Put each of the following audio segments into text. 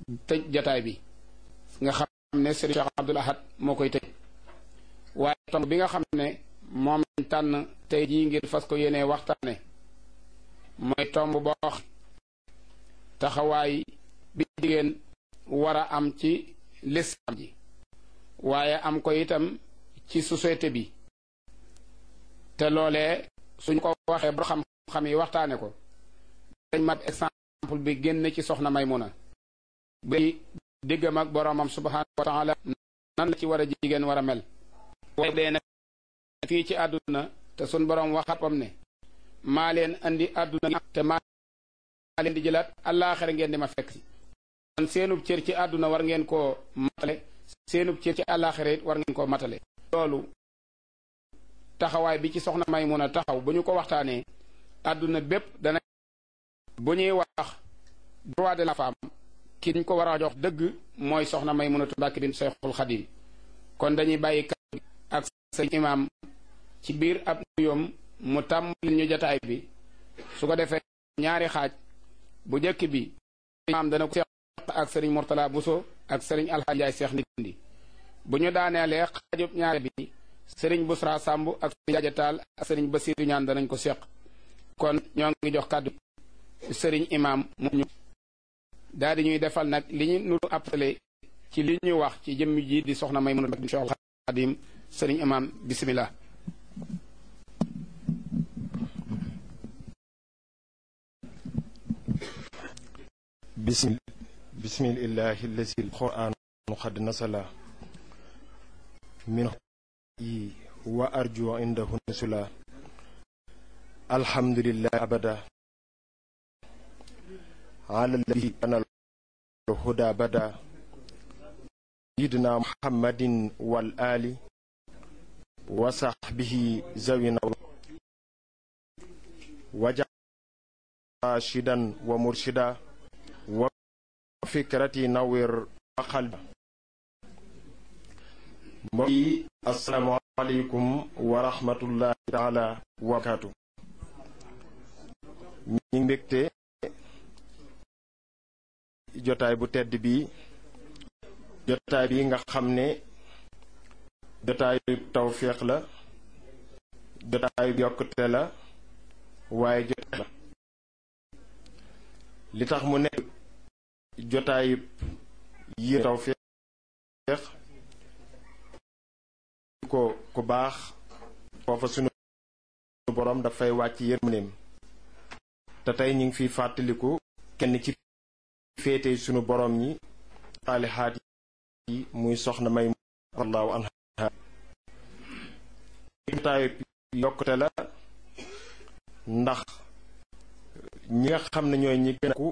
tëj jataay bi nga xam ne Serigne Cheikh Abdoul Ahad moo koy tëj waaye tomb bi nga xam ne moom lañ tànn tey jii ngir fas ko yéene waxtaane mooy tomb boo taxawaay bi jigéen war a am ci lislaam ji waaye am ko itam ci société bi te loolee suñ ko waxee ba xam-xam yi waxtaane ko dañ mat exemple bi génn ci soxna Maymuna bi diggam ak boroomam subhaanahu wa taala nan la ci war a jigéen war a mel waaye dee nag fii ci àdduna te sun boroom waxatam ne maa leen andi àdduna te maa leen di jëlaat àllaaxira ngeen di ma fekk si kon seenub cër ci àdduna war ngeen koo matale seenub cër ci àllaaxira it war ngeen koo matale loolu taxawaay bi ci soxna Maymuna taxaw bu ñu ko waxtaanee àdduna bépp dana bu ñuy wax droit de la femme ki ñu ko war a jox dëgg mooy soxna Maymunatu Mbàkke bint Seexul Xadiim kon dañuy bàyyi kàddu gi ak sëñ imaam ci biir ab nuyoom mu tàmbali ñu jataay bi su ko defee ñaari xaaj bu njëkk bi imaam dana ko seq ak sëriñ Murtala Buso ak sëriñ Alxaaji Njaay Seex Ndindi bu ñu daaneelee xaajub ñaari bi sëriñ Busra Sàmb ak sëriñ Jaaja Taal ak sëriñ Basiiru Ñaan danañ ko seq kon ñoo ngi jox kàddu sëriñ imaam mu ñu daal di ñuy defal nag li ñu nuru appelé ci li ñu wax ci jëmm ji di soxna Maymuna bint Seexul Xadiim sëriñ imaam bismillah bismillahi allazi alquran qad nasala min wa arju indahu nusula alhamdulillah abada ala alladhi ana الهدى بدا سيدنا محمد والآل وصحبه زوينا وجعل راشدا ومرشدا وفكرتي نور وقلب السلام عليكم ورحمة الله تعالى وبركاته ñi mbégte jotaay bu tedd bi jotaay bi nga xam ne jotaayu tawféex la jotaayu yokkute la waaye jotaay la li tax mu nekk jotaayu yi tawféex ko ku baax foofa sunu borom dafay wàcc yërmandeem te tey ñu ngi fiy fàttaliku kenn ci féete sunu borom ñi saalihaat yi muy soxna may radiyallahu anha jotaayu yokkute la ndax ñi nga xam ne ñooy ñi gën a ku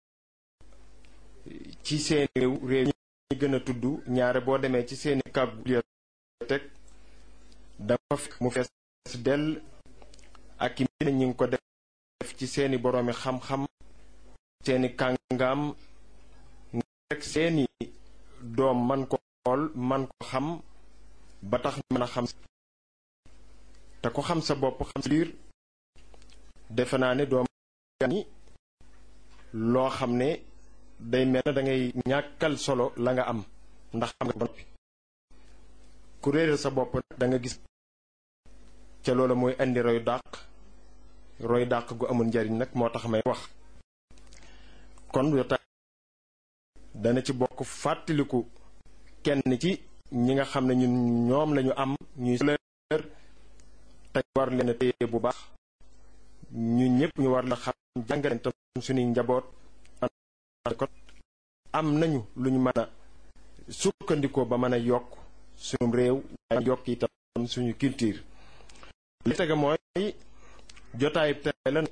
ci seen réew ñi gën a tudd ñaare boo demee ci seeni kàggu bibliothèque dafa fekk mu fees dell ak i mbind ñi ngi ko def ci seeni boroomi xam-xam seeni kàngaam rek seeni doom man ko xool man ko xam ba tax mën a xam te ko xam sa bopp xam sa biir defe naa ne doom ni loo xam ne day mel na da ngay ñàkkal solo la nga am ndax xam nga ba noppi ku réeral sa bopp da nga gis ca loola mooy indi roy dàq gu amul njariñ nag moo tax may wax kon jotaay dana ci bokk fàttaliku kenn ci ñi nga xam ne ñun ñoom lañu am ñuy sëlër te war leen a téye bu baax ñu ñëpp ñu war la xam jàngaleen tam suñuy njaboot kon am nañu lu ñu mën a sukkandikoo ba mën a yokk suñu réew waaye yokk itam suñu culture li tege mooy jotaay tey la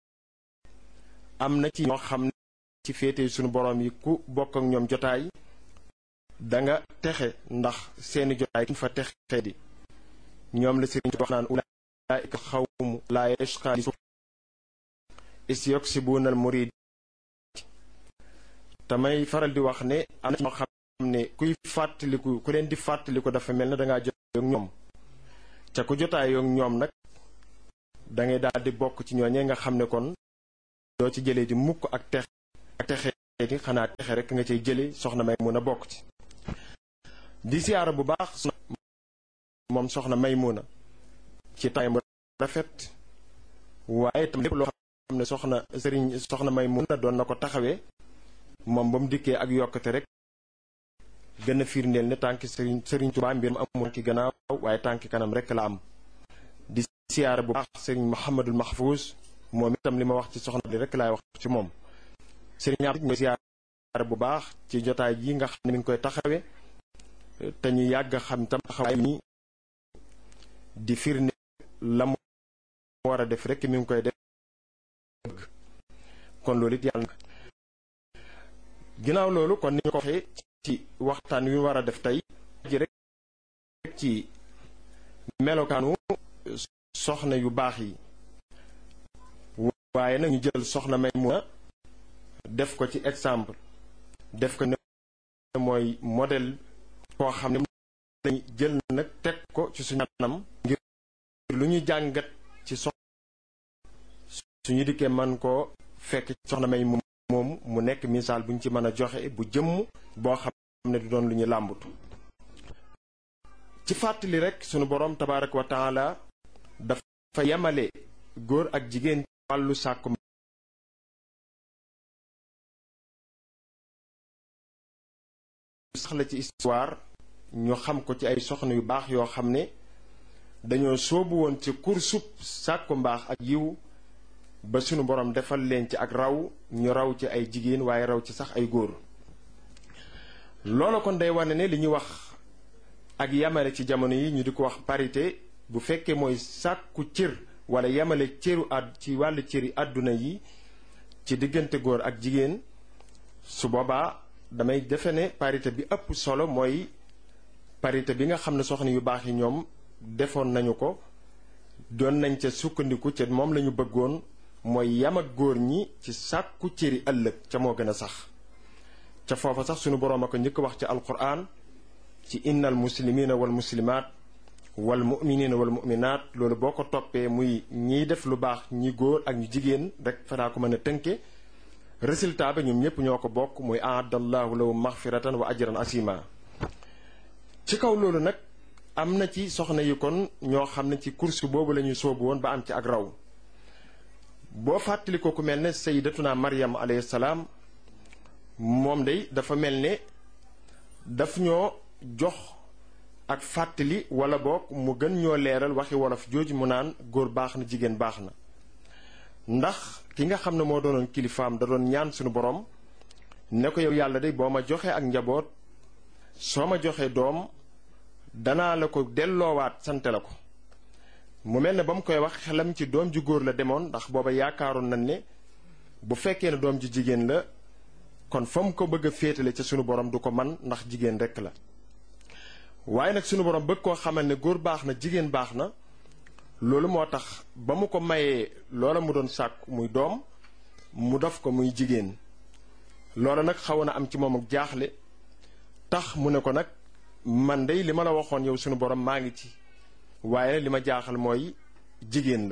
am na ci ñoo xam ne ci féete suñu boroom yi ku bokk ak ñoom jotaay danga texe ndax seeni jotaay kuñ fa texe di ñoom la sëriñ wax naan ulaa'ika xawmu laa yashqaa is yoksibunal murid tamay faral di wax ne am na ñoo xam ne kuy fàttaliku ku leen di fàttaliku dafa mel ne dangaa jotaay ak ñoom ca ku jotaay ak ñoom nag dangay daal di bokk ci ñooñee nga xam ne kon doo ci jëlee di mukk ak texe ni xanaa texe rek nga cay jële soxna Maymuna bokk ci. di siyaara bu baax moom soxna Maymuna ci taay bu rafet, waaye tam lépp loo xam ne soxna Maymuna doon na ko taxawee moom ba mu dikkee ak yokkate rek gën a firndeel ne tànki sëriñ Tuubaa mbir mu amul ki gannaaw waaye tànki kanam rek la am. di siyaara bu baax sëriñ Mouhamadul Mahfouz moom itam li ma wax ci soxna li rek laay wax ci moom. sëriñ Abdou ñu siyaara bu baax ci jotaay ji nga xam ne mi ngi koy taxawee te ñu yàgg xam tam taxawaay mi di firnde la mu war a def rek mi ngi koy def kon loolu it yàlla na. ginnaaw loolu kon ni ñu ko waxee ci waxtaan wi war a def tey ji rek ci melokaanu soxna yu baax yi, waaye nag ñu jël soxna Maymuna def ko ci exemple, def ko ne mooy modèle koo xam ne lañu jël nag teg ko ci suñu anam ngir lu ñu jàngat ci suñu dikkee man koo fekk soxna Maymuna moom mu nekk misaal bu ñu ci mën a joxe bu jëmm boo xam ne du doon lu ñu làmbatu. ci fàttali rek sunu boroom tabaaraka wa taala dafa yemale góor ak jigéen wàllu sàkku sax la ci histoire ñu xam ko ci ay soxna yu baax yoo xam ne dañoo soobu woon ci kursub sàkku mbaax ak yiw ba sunu borom defal leen ci ak raw ñu raw ci ay jigéen waaye raw ci sax ay góor. loolu kon day wane ne li ñuy wax ak yamale ci jamono yi ñu di ko wax parité bu fekkee mooy sàkku cër wala yamale cëru ci wàllu cëri àdduna yi ci diggante góor ak jigéen, su boobaa damay defe ne parité bi ëpp solo mooy parité bi nga xam ne soxna yu baax yi ñoom defoon nañu ko, doon nañ ca sukkandiku ca moom lañu bëggoon, mooy yam ak góor ñi ci sàkku cëri ëllëg ca moo gën a sax. ca foofa sax sunu boroom a ko njëkk wax ci alquran ci innal muslimina wal muslimaat wal muminina wal muminaat. loolu boo ko toppee muy ñiy def lu baax ñi góor ak ñu jigéen rek fanaa ko mën a tënke. résultat ba ñoom ñëpp ñoo ko bokk muy aadallahu lahum maxfiratan wa ajran asima. ci kaw loolu nag am na ci soxna yi kon ñoo xam ne ci course boobu la ñuy soobu woon ba am ci ak raw. boo fàttali ko ku mel ne sayyidatuna Maryam alayhi salaam, moom day dafa mel ne daf ñoo jox ak fàttali wala boog mu gën ñoo leeral waxi wolof jooju mu naan góor baax na jigéen baax na. ndax ki nga xam ne moo doonoon kilifaam da doon ñaan suñu borom ne ko yow yàlla day boo ma joxee ak njaboot, soo ma joxee doom danaa la ko delloowaat sante la ko. mu mel ne ba mu koy wax xelam ci doom ju góor la demoon, ndax booba yaakaaroon nañ ne bu fekkee ne doom ju jigéen la kon fa mu ko bëgg a féetale ca sunu borom du ko man, ndax jigéen rekk la. waaye nag sunu borom bëgg koo xamal ne góor baax na jigéen baax na. loolu moo tax ba mu ko mayee loola mu doon sàkk muy doom mu def ko muy jigéen. loola nag xawoon na am ci moom ak jaaxle, tax mu ne ko nag man dey li ma la waxoon yow sunu borom maa ngi ci, waaye li ma jaaxal mooy jigéen la.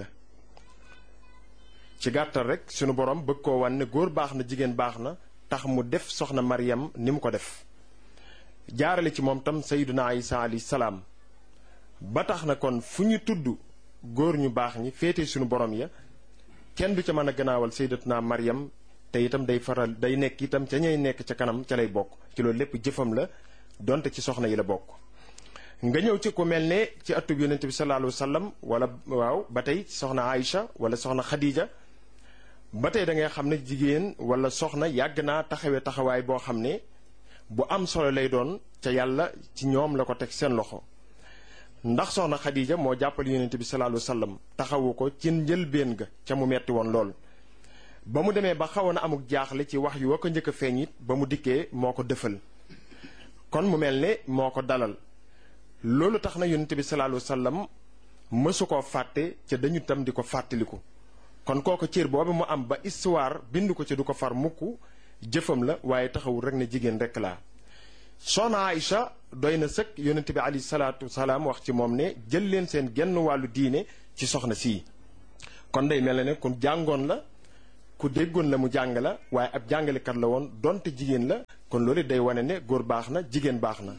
ci gàttal rek sunu borom bëgg koo wan ne góor baax na jigéen baax na, tax mu def soxna Maryam ni mu ko def. jaarale ci moom tam sayyiduna Isa alayhi salaam. ba tax na kon fu ñu tudd góor ñu baax ñi féete sunu borom ya kenn du ca mën a gannaawal sayyidatuna Maryam, te itam day nekk itam ca ñay nekk ca kanam ca lay bokk. ci loolu lépp jëfam la, donte ci soxna yi la bokk. nga ñëw ci ku mel ne ci atub yonent bi sallallahu alayhi wa sallam, wala waaw ba tey soxna Aïcha wala soxna Khadija, ba tey da ngay xam ne jigéen wala soxna yàgg naa taxawee taxawaay boo xam ne bu am solo lay doon, ca yàlla ci ñoom la ko teg seen loxo. ndax soxna Khadija moo jàppale yonent bi sallallahu alayhi wa sallam, taxawu ko ci njëlbéen ga ca mu metti woon lool. ba mu demee ba xawoon a amuk jaaxle ci wax yu wa ko njëkk a feeñ it, ba mu dikkee moo ko dëfal. kon mu mel ne moo ko dalal. loolu tax na yonent bi sallallahu alayhi wa sallam mësu koo fàtte ca dañu tam di ko fàttaliku. kon kooku cër boobu mu am ba histoire bind ko ci du ko far mukk, jëfam la, waaye taxawul rek ne jigéen rek laa. soxna Aïcha doy na sëkk yonent bi alayhi salaatu wasalaam wax ci moom ne jël leen seen genn wàllu diine ci soxna sii. kon day mel ne kon jàngoon la, ku déggoon la mu jàng la waaye ab jàngalekat la woon donte jigéen la kon loolu day wane ne góor baax na jigéen baax na.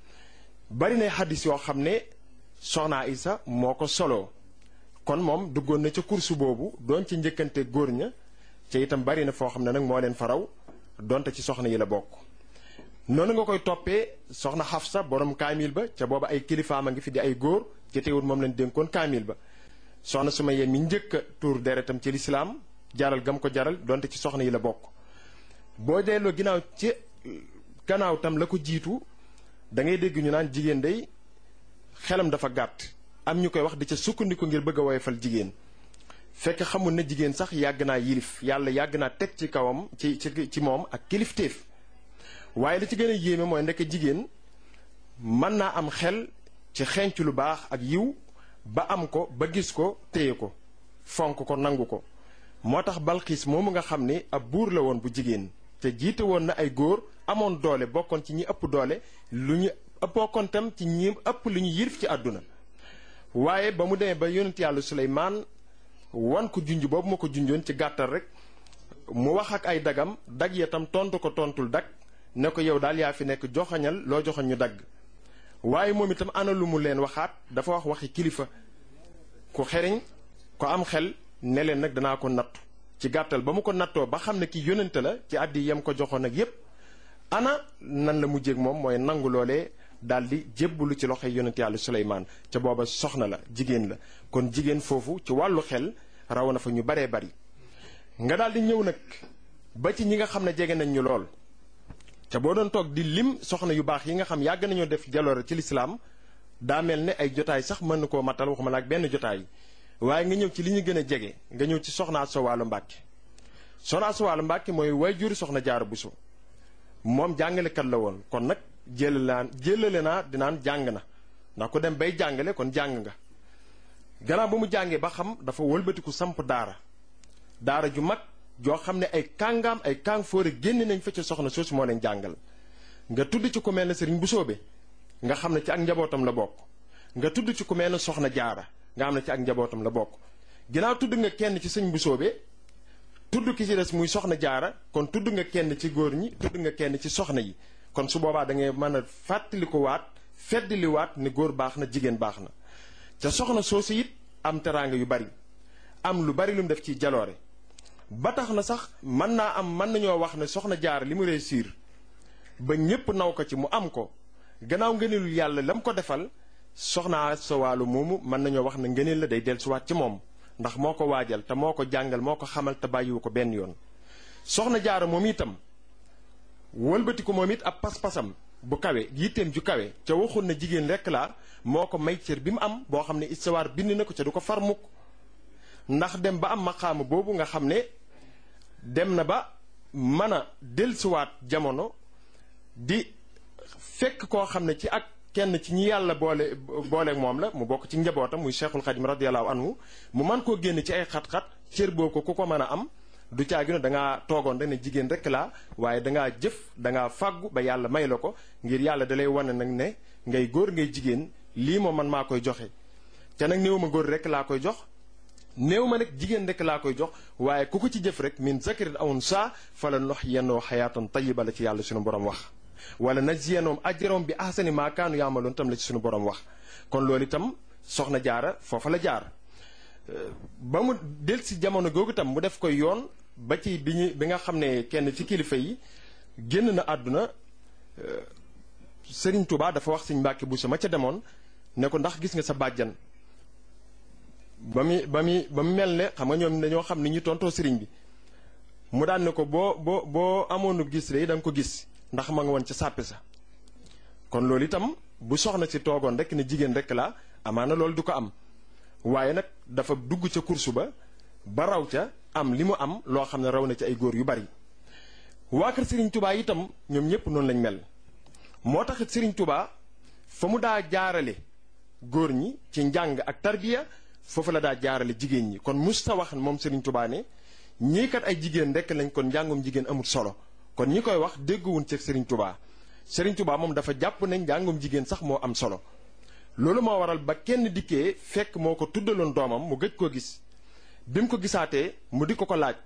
bari na xaddis yoo xam ne soxna Aysa moo ko soloo kon moom duggoon na ca kursu boobu doon ci njëkkante góor ña ca itam bari na foo xam ne nag moo leen faraw donte ci soxna yi la bokk. noonu nga koy toppee soxna Xafsa borom kaamil ba ca booba ay kilifaam a ngi fi di ay góor ci teewul moom leen dénkoon kaamil ba. soxna Sumayya mi njëkk a tuur deretam ci lislaam jaral gam ko jaral donte ci soxna yi la bokk. boo delloo ginnaaw ci gannaaw tam la ko jiitu da ngay dégg ñu naan jigéen day xelam dafa gàtt am ñu koy wax di ca sukkandiku ngir bëgg a woyofal jigéen fekk xamul ne jigéen sax yàgg naa yilif yàlla yàgg naa teg ci kawam ci moom ak kilifteef. waaye li ci gën a yéeme mooy ndekk jigéen mën naa am xel ci xenc lu baax ak yiw ba am ko ba gis ko téye ko fonk ko nangu ko. moo tax Balxiis moomu nga xam ni ab buur la woon bu jigéen te jiite woon na ay góor amoon doole bokkoon ci ñi ëpp doole lu ñu bokkoon tam ci ñi ëpp lu ñu yilif ci àdduna. waaye ba mu demee ba yonent yàlla Suleymaan wan ko junj boobu ma ko junjoon ci gàttal rek mu wax ak ay dagam dag ya tam tontu ko tontul dag ne ko yow daal yaa fi nekk joxañal loo joxoñ ñu dagg. waaye moom itam ana lu mu leen waxaat dafa wax waxi kilifa ku xeriñ ko am xel ne leen nag danaa ko nattu ci gàttal ba mu ko nattoo ba xam ne ki yónnante la ci àddi yam ko joxoon ak yépp ana nan la mujjéeg moom mooy nangu loolee daal di jébbalu ci loxoy yónnante yàlla Suleymaan ca booba soxna la jigéen la kon jigéen foofu ci wàllu xel raw na fa ñu baree bari. nga daal di ñëw nag ba ci ñi nga xam ne jege nañ ñu lool ca boo doon toog di lim soxna yu baax yi nga xam yàgg nañoo def jaloore ci lislaam daa mel ne ay jotaay sax mën na koo matal waxuma la ak benn jotaay. waaye nga ñëw ci li ñu gën a jege nga ñëw ci soxna Asta Walo Mbàkke. soxna Asta Walo Mbàkke mooy waajur soxna Jaara Buso moom jàngalekat la woon kon nag jëlale naa dinaan jàng na ndax ku dem bay jàngale kon jàng nga. gannaaw ba mu jàngee ba xam dafa wëlbatiku samp daara ju mag joo xam ne ay kàngaam ay kàng fóore génn nañ fa ca soxna soosu moo leen jàngal. nga tudd ci ku mel ne Sëriñ Busoobe nga xam ne ci ak njabootam la bokk nga tudd ci ku mel ne soxna Jaara nga xam ne ci ak njabootam la bokk. ginnaaw tudd nga kenn ci sëñ Busoobe tudd ki ci des muy soxna Jaara kon tudd nga kenn ci góor ñi tudd nga kenn ci soxna yi kon su boobaa da ngay mën a fàttali ko waat feddali waat ne góor baax na jigéen baax na. ca soxna soosu it am teraanga yu bari am lu bari lu mu def ci jaloore ba tax na sax mën nañoo wax ne soxna Jaara li mu réussir ba ñépp naw ko ci mu am ko gannaaw ngëneelul yàlla la mu ko defal. soxna Asta Walo moomu mën nañoo wax ne ngëneel la day dellusiwaat ci moom ndax moo ko waajal te moo ko jàngal moo ko xamal te bàyyiwu ko benn yoon. soxna Jaara moom itam wëlbati ko moom it ab pas-pasam bu kawe yitteem ju kawe ca waxul na jigéen rekk laa moo ko may cër bi mu am boo xam ne istawaar bind na ko ca du ko far mukk ndax dem ba am maqaama boobu nga xam ne dem na ba mën a dellusiwaat jamono di fekk koo xam ne ci ak kenn ci ñi yàlla booleeg moom la mu bokk ci njabootam muy Cheikhul Khadim radiyallahu anhu mu man koo génn ci ay xat-xat cër boo ko ku ko mën a am du caagino dangaa toogoon rek ne jigéen rek laa waaye dangaa jëf dangaa fàggu ba yàlla may la ko ngir yàlla dalay wane nag ne ngay góor ngay jigéen lii moom man maa koy joxe te nag néew ma góor rek laa koy jox néew ma nag jigéen rek laa koy jox waaye ku ko ci jëf rek min zakarin aw unsaa fala nuhyiyannahu hayaatan tayyiba la ci yàlla sunu borom wax wala najziyannahum ajrahum bi ahsani maa kaanu ya'maluun tam la ci sunu borom wax. kon loolu itam soxna Jaara foofa la jaar ba mu del si jamono googu itam mu def koy yoon ba ci bi nga xam ne kenn ci kilifa yi génn na àdduna Sëriñ Tuubaa dafa wax Sëriñ Mbàkke Buso ma ca demoon ne ko ndax gis nga sa bàjjan ba mu mel ne xam nga ñoom dañoo xam ni ñu tontoo sëriñ bi mu daan ne ko boo amoonu gis rek da nga ko gis ndax ma nga woon ca sàppe sa. kon loolu itam bu soxna si toogoon rek ne jigéen rek la amaana loolu du ko am waaye nag dafa dugg ca kursu ba raw ca am li mu am loo xam ne raw na ci ay góor yu bari. waa kër Sëriñ Tuubaa itam ñoom ñëpp noonu lañ mel moo taxit Sëriñ Tuubaa fa mu daa jaarale góor ñi ci njàng ak tarbiya foofu la daa jaarale jigéen ñi kon musta wax moom Sëriñ Tuubaa ne ñii kat ay jigéen rek lañ kon njàngum jigéen amul solo kon ñi koy wax dégguwuñ ci Sëriñ Tuubaa. Sëriñ Tuubaa moom dafa jàpp ne njàngum jigéen sax moo am solo loolu moo waral ba kenn dikkee fekk moo ko tuddaloon doomam mu gëj koo gis bi mu ko gisaatee mu di ko laaj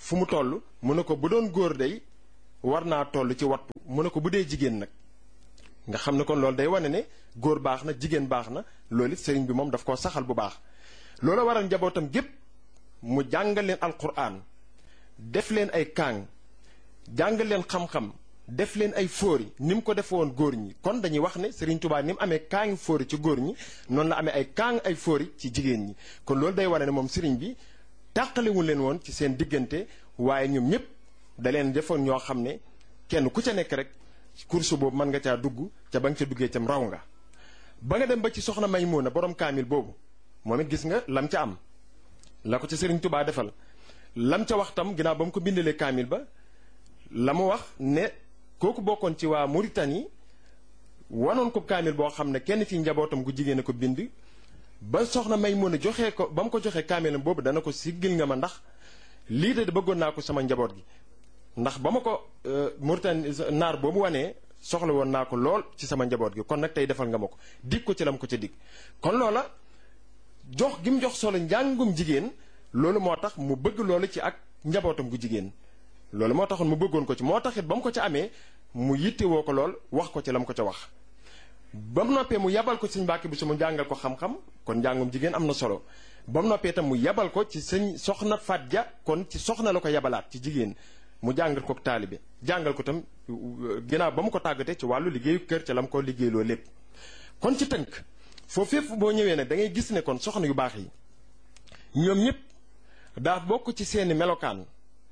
fu mu toll mu ne ko bu doon góor day war naa toll ci wattu mu ne ko bu dee jigéen nag nga xam ne kon loolu day wane ne góor baax na jigéen baax na loolu it sëriñ bi moom daf koo saxal bu baax loolu waral njabootam gépp mu jàngal leen alquran def leen ay kaang jàngal leen xam-xam def leen ay fóori ni mu ko defe woon góor ñi kon dañuy wax ne Serigne Touba ni mu amee kaangi fóori ci góor ñi noonu la amee ay kaang ay fóori ci jigéen ñi kon loolu day wane ne moom Serigne bi tàqalewul leen woon ci seen diggante waaye ñoom ñëpp da leen defoon ñoo xam ne kenn ku ca nekk rek course boobu mën nga caa dugg ca ba nga ca duggee cam raw nga ba nga dem ba ci soxna Maymuna borom kaamil boobu moom it gis nga lam ca am la ko ca Serigne Touba defal lam ca wax tam ginnaaw ba mu ko bindalee kaamil ba la mu wax ne kooku bokkoon ci waa Mauritanie wanoon ko kaamil boo xam ne kenn ci njabootam gu jigéen a ko bind ba soxna Maymuna joxee ko ba mu ko joxee kaamilam boobu dana ko siggil nga ma ndax lii de bëggoon naa ko sama njaboot gi ndax ba ma ko Mauritanie naar boobu wanee soxla woon naa ko lool ci sama njaboot gi kon nag tey defal nga ma ko dig ko ci lam ko ca dig kon loola jox gi mu jox solo njàngum jigéen loolu moo tax mu bëgg loolu ci ak njabootam gu jigéen loolu moo taxoon mu bëggoon ko ci moo taxit ba mu ko ca amee mu yittewoo ko lool wax ko ci la mu ko ca wax ba mu noppee mu yabal ko sëñ Mbàkke Buso mu jàngal ko xam-xam kon njàngum jigéen am na solo ba mu noppee itam mu yabal ko ci sëñ soxna Faat Ja kon ci soxna la ko yabalaat ci jigéen mu jàngal ko taalibe jàngal ko tam ginnaaw ba mu ko tàggatee ci wàllu liggéeyu kër ca la mu ko liggéeyloo lépp kon ci tënk foofu fépp boo ñëwee nag da ngay gis ne kon soxna yu baax yi ñoom ñëpp daa bokk ci seeni melokaan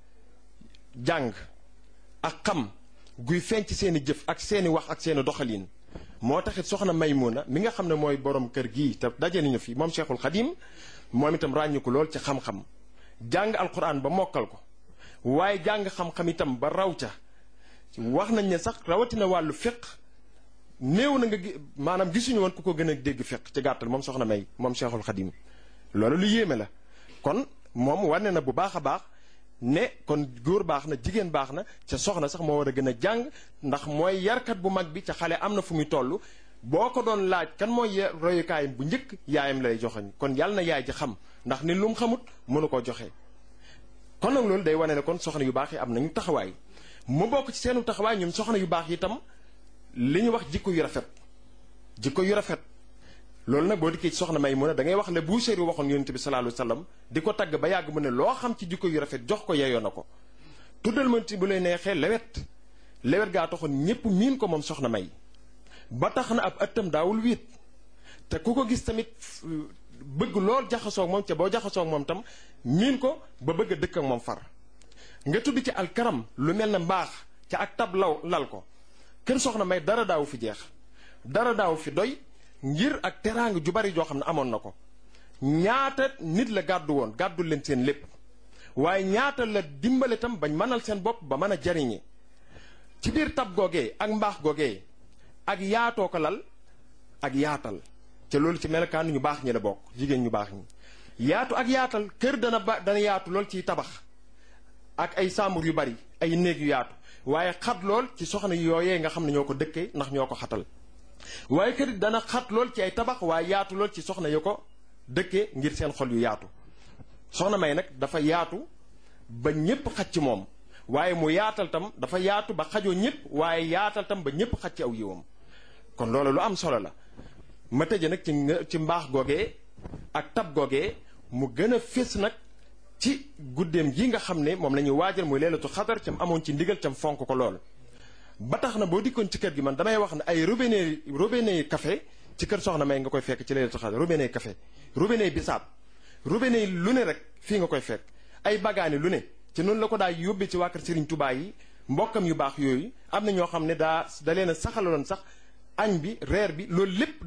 jàng ak xam guy feeñ ci seeni jëf ak seeni wax ak seeni doxalin moo taxit soxna Maymuna mi nga xam ne mooy borom kër gii te daje nañu fi moom Cheikhul Khadim moom itam ràññu ko lool ci xam-xam jàng alquran ba mokkal ko waaye jàng xam-xam itam ba raw ca wax nañ ne sax rawatina wàllu fiq néew na nga maanaam gisuñu woon ku ko gën a dégg fiq ci gàttal moom soxna May moom Cheikhul Khadim loolu lu yéeme la kon moom wane na bu baax a baax ne kon góor baax na jigéen baax na ca soxna sax moo war a gën a jàng ndax mooy yarkat bu mag bi ca xale am na fu muy toll boo ko doon laaj kan mooy royukaayam bu njëkk yaayam lay joxoñ kon yàlla na yaay ji xam ndax ni lu mu xamut mënu koo joxe. kon nag loolu day wane ne kon soxna yu baax yi am nañu taxawaay mu bokk ci seenu taxawaay ñoom soxna yu baax yi itam li ñu wax jikko yu rafet jikko yu rafet. loolu nag boo dikkee ci soxna Maymuna da ngay wax le Buusiri waxoon yonent bi sallallahu alayhi wasallam di ko tagg ba yàgg mu ne loo xam ci jikko yu rafet jox ko yeyoo na ko tuddal ma ci bu lay neexee lewet gaa taxoon ñépp miin ko moom soxna May ba tax na ab ëttam daawul wiit te ku ko gis tamit bëgg lool jaxasoog moom ca boo jaxasoog moom tam miin ko ba bëgg a dëkk ak moom far nga tudd ci alkaram lu mel ne mbaax ca ak tab lal ko kër soxna May dara daawu fi jeex dara daawu fi doy ngir ak teraanga ju bari joo xam ne amoon na ko ñaata nit la gàddu woon gàddul leen seen lépp waaye ñaata la dimbale tam bañ mënal seen bopp ba mën a jariñe ci biir tab googee ak mbaax googee ak yaatoo ko lal ak yaatal ca loolu ci melokaan ñu baax ñi la bokk jigéen ñu baax ñi yaatu ak yaatal kër dana yaatu lool ciy tabax ak ay saambur yu bari ay néeg yu yaatu waaye xat lool ci soxna yooyee nga xam ne ñoo ko dëkkee ndax ñoo ko xatal waaye kër dana xat lool ci ay tabax waaye yaatu lool ci soxna yu ko dëkkee ngir seen xol yu yaatu soxna May nag dafa yaatu ba ñépp xaj ci moom waaye mu yaatal tam dafa yaatu ba xajoo ñépp waaye yaatal tam ba ñépp xaj ci aw yiwam kon loolu lu am solo la ma tëje nag ci mbaax googee ak tab googee mu gën a fés nag ci guddeem gi nga xam ne moom la ñuy waajal muy leelatu xadar cam amoon ci ndigal cam fonk ko lool ba tax na boo dikkoon ci kër gi man damay wax ne ay robinet café ci kër soxna May nga koy fekk ci leelatu xadar robinet café robinet bisaab robinet lu ne rek fii nga koy fekk ay bagaani lu ne ci noonu la ko daa yóbbee ci waa kër Serigne Touba yi mbokkam yu baax yooyu am na ñoo xam ne da leen a saxaloon sax añ bi reer bi loolu lépp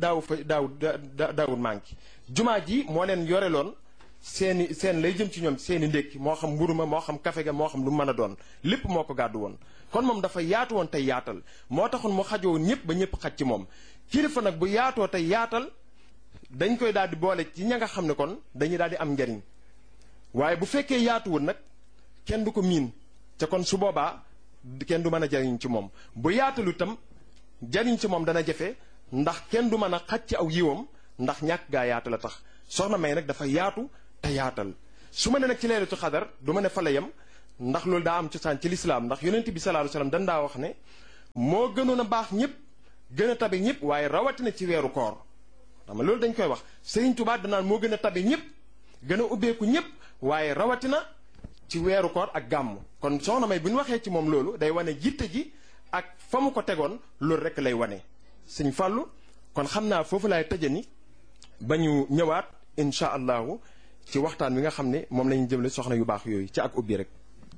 daawul manqué jumaa ji moo leen yoreloon seen lay jëm ci ñoom seeni ndékki moo xam mburu ma moo xam kafe ga moo xam lu mën a doon lépp moo ko gàddu woon kon moom dafa yaatu woon tey yaatal moo taxoon mu xajoo ñëpp ba ñëpp xaj ci moom kilifa nag bu yaatoo tey yaatal dañ koy daal di boole ci ña nga xam ne kon dañuy daal di am njariñ waaye bu fekkee yaatuwul nag kenn du ko miin te kon su boobaa kenn du mën a jariñ ci moom bu yaatalu itam jariñ ci moom dana jafe ndax kenn du mën a xaj ci aw yiwam ndax ñàkk gaa yaatu la tax soxna May nag dafa yaatu te yaatal su ma ne nag ci leelatu xadar du ma ne fa la yem ndax loolu daa am cosaan ci lislaam ndax yonent bi sallallahu alayhi wasallam dañ daa wax ne moo gënoon a baax ñëpp gën a tabe ñëpp waaye rawatina ci weeru koor xam nga loolu dañ koy wax Serigne Touba danaan moo gën a tabe ñëpp gën a ubbeeku ñëpp waaye rawatina ci weeru koor ak gàmm kon soxna May bu ñu waxee ci moom loolu day wane jitte ji ak fa mu ko tegoon loolu rek lay wane sëñ Fallou kon xam naa foofu laay tëjani ba ñu ñëwaat incha allahu ci waxtaan wi nga xam ne moom la ñu jëmle soxna yu baax yooyu ci ak ubbi rek.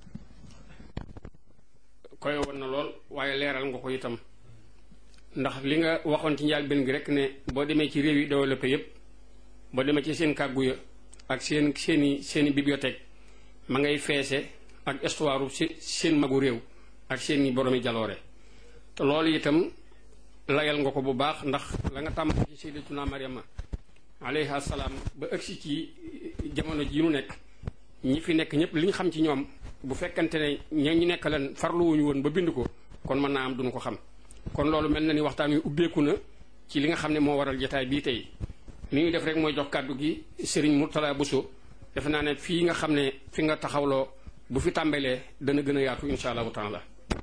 koy woon na lool waaye leeral nga ko itam ndax li nga waxoon ci njëlbéen gi rek ne boo demee ci réew yi développé yépp boo demee ci seen kàggu ya ak seeni bibliothèque ma ngay feese ak histoire seen magu réew ak seeni boromi jaloore te loolu itam layal nga ko bu baax ndax la nga tàmm ci sayyidatuna Maryama alayha salaam ba ëgsi ci jamono ji ñu nekk ñi fi nekk ñëpp li ñu xam ci ñoom bu fekkante ne ñu nekk leen farluwuñu woon ba bind ko kon mën naa am duñu ko xam kon loolu mel na ni waxtaan wi ubbeeku na ci li nga xam ne moo waral jotaay bii tey li ñuy def rek mooy jox kàddu gi Serigne Mourtala Bousso defe naa ne fii nga xam ne fi nga taxawloo bu fi tàmbalee dana gën a yaatu insha allahu taala.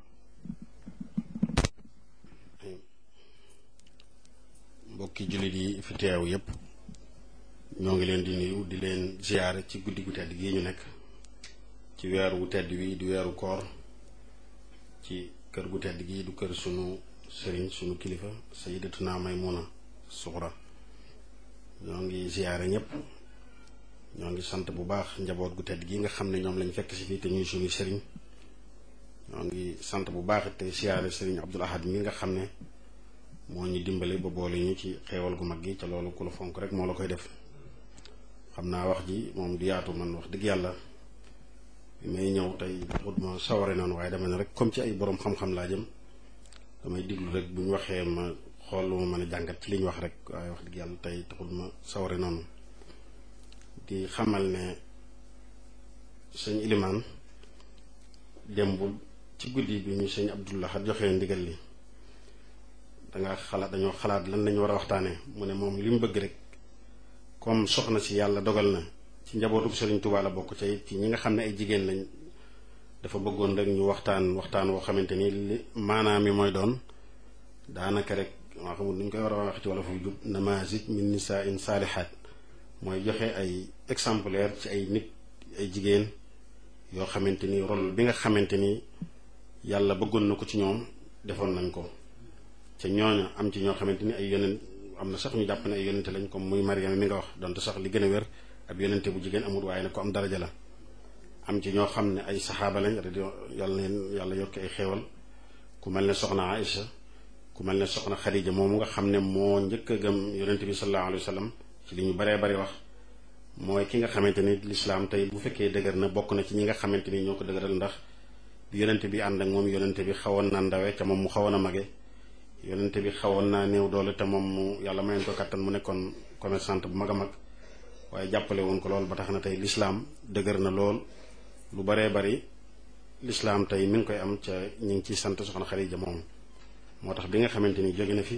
mbokki jullit yi fi teew yépp ñoo ngi leen di nuyu di leen ziyaare ci guddi gu tedd gii ñu nekk ci weeru gu tedd wi di weeru koor ci kër gu tedd gii du kër sunu sëriñ sunu kilifa sayyidatuna Maymuna Suxra ñoo ngi ziyaare ñépp ñoo ngi sant bu baax njaboot gu tedd gi nga xam ne ñoom lañ fekk si fii te ñuy suñu sëriñ ñoo ngi sant bu baax te siyaare sëriñ Abdul Ahad mi nga xam ne moo ñu dimbale ba boole ñu ci xeewal gu mag gi ca loolu ku la fonk rek moo la koy def xam naa wax ji moom du yaatu man wax dëgg yàlla bi may ñëw tey taxut ma saware noonu waaye dama ne rek comme ci ay boroom xam-xam laa jëm damay diglu rek bu ñu waxee ma xool lu ma mën a jàngat ci li ñu wax rek waaye wax dëgg yàlla tey taxut ma saware noonu di xamal ne sëñ Ilimaan démbul ci guddi bi ñu sëñ Abdullah joxe ndigal li dañoo xalaat lan lañu war a waxtaanee mu ne moom li mu bëgg rek comme soxna si yàlla dogal na ci njabootu Sëriñ Tuubaa la bokk ca it ci ñi nga xam ne ay jigéen lañ dafa bëggoon rek ñu waxtaan woo xamante ni li maanaam mi mooy doon daanaka rek maa xamul nu ñu koy war a wax ci wala fu jub namaazij min nisaa'in saalihaat mooy joxe ay exemplaire ci ay nit ay jigéen yoo xamante ni rôle bi nga xamante ni yàlla bëggoon na ko ci ñoom defoon nañ ko ca ñooña am ci ñoo xamante ni ay yonent am na sax ñu jàpp ne ay yonente lañ comme muy Mariama mi nga wax donte sax li gën a wér ab yonente bu jigéen amul waaye nag ko am daraja la am ci ñoo xam ne ay saxaaba lañ yàlla leen yàlla yokki ay xeewal ku mel ne soxna Aïcha ku mel ne soxna Xadija moomu nga xam ne moo njëkk a gëm yonente bi sallallahu alayhi wa sallam ci li ñu baree bari wax mooy ki nga xamante ni lislaam tey bu fekkee dëgër na bokk na ci ñi nga xamante ni ñoo ko dëgëral ndax bi yonente bi ànd ak moom yonente bi xawoon naa ndawe ca moom mu xawoon a mage yonente bi xawoon naa néew doole te moom mu yàlla mayoon ko kattan mu nekkoon commerçante bu mag a mag waaye jàppale woon ko lool ba tax na tey lislaam dëgër na lool lu baree bari lislaam tey mi ngi koy am ca ñu ngi ciy sant soxna Xadija moom moo tax bi nga xamante ni jóge na fi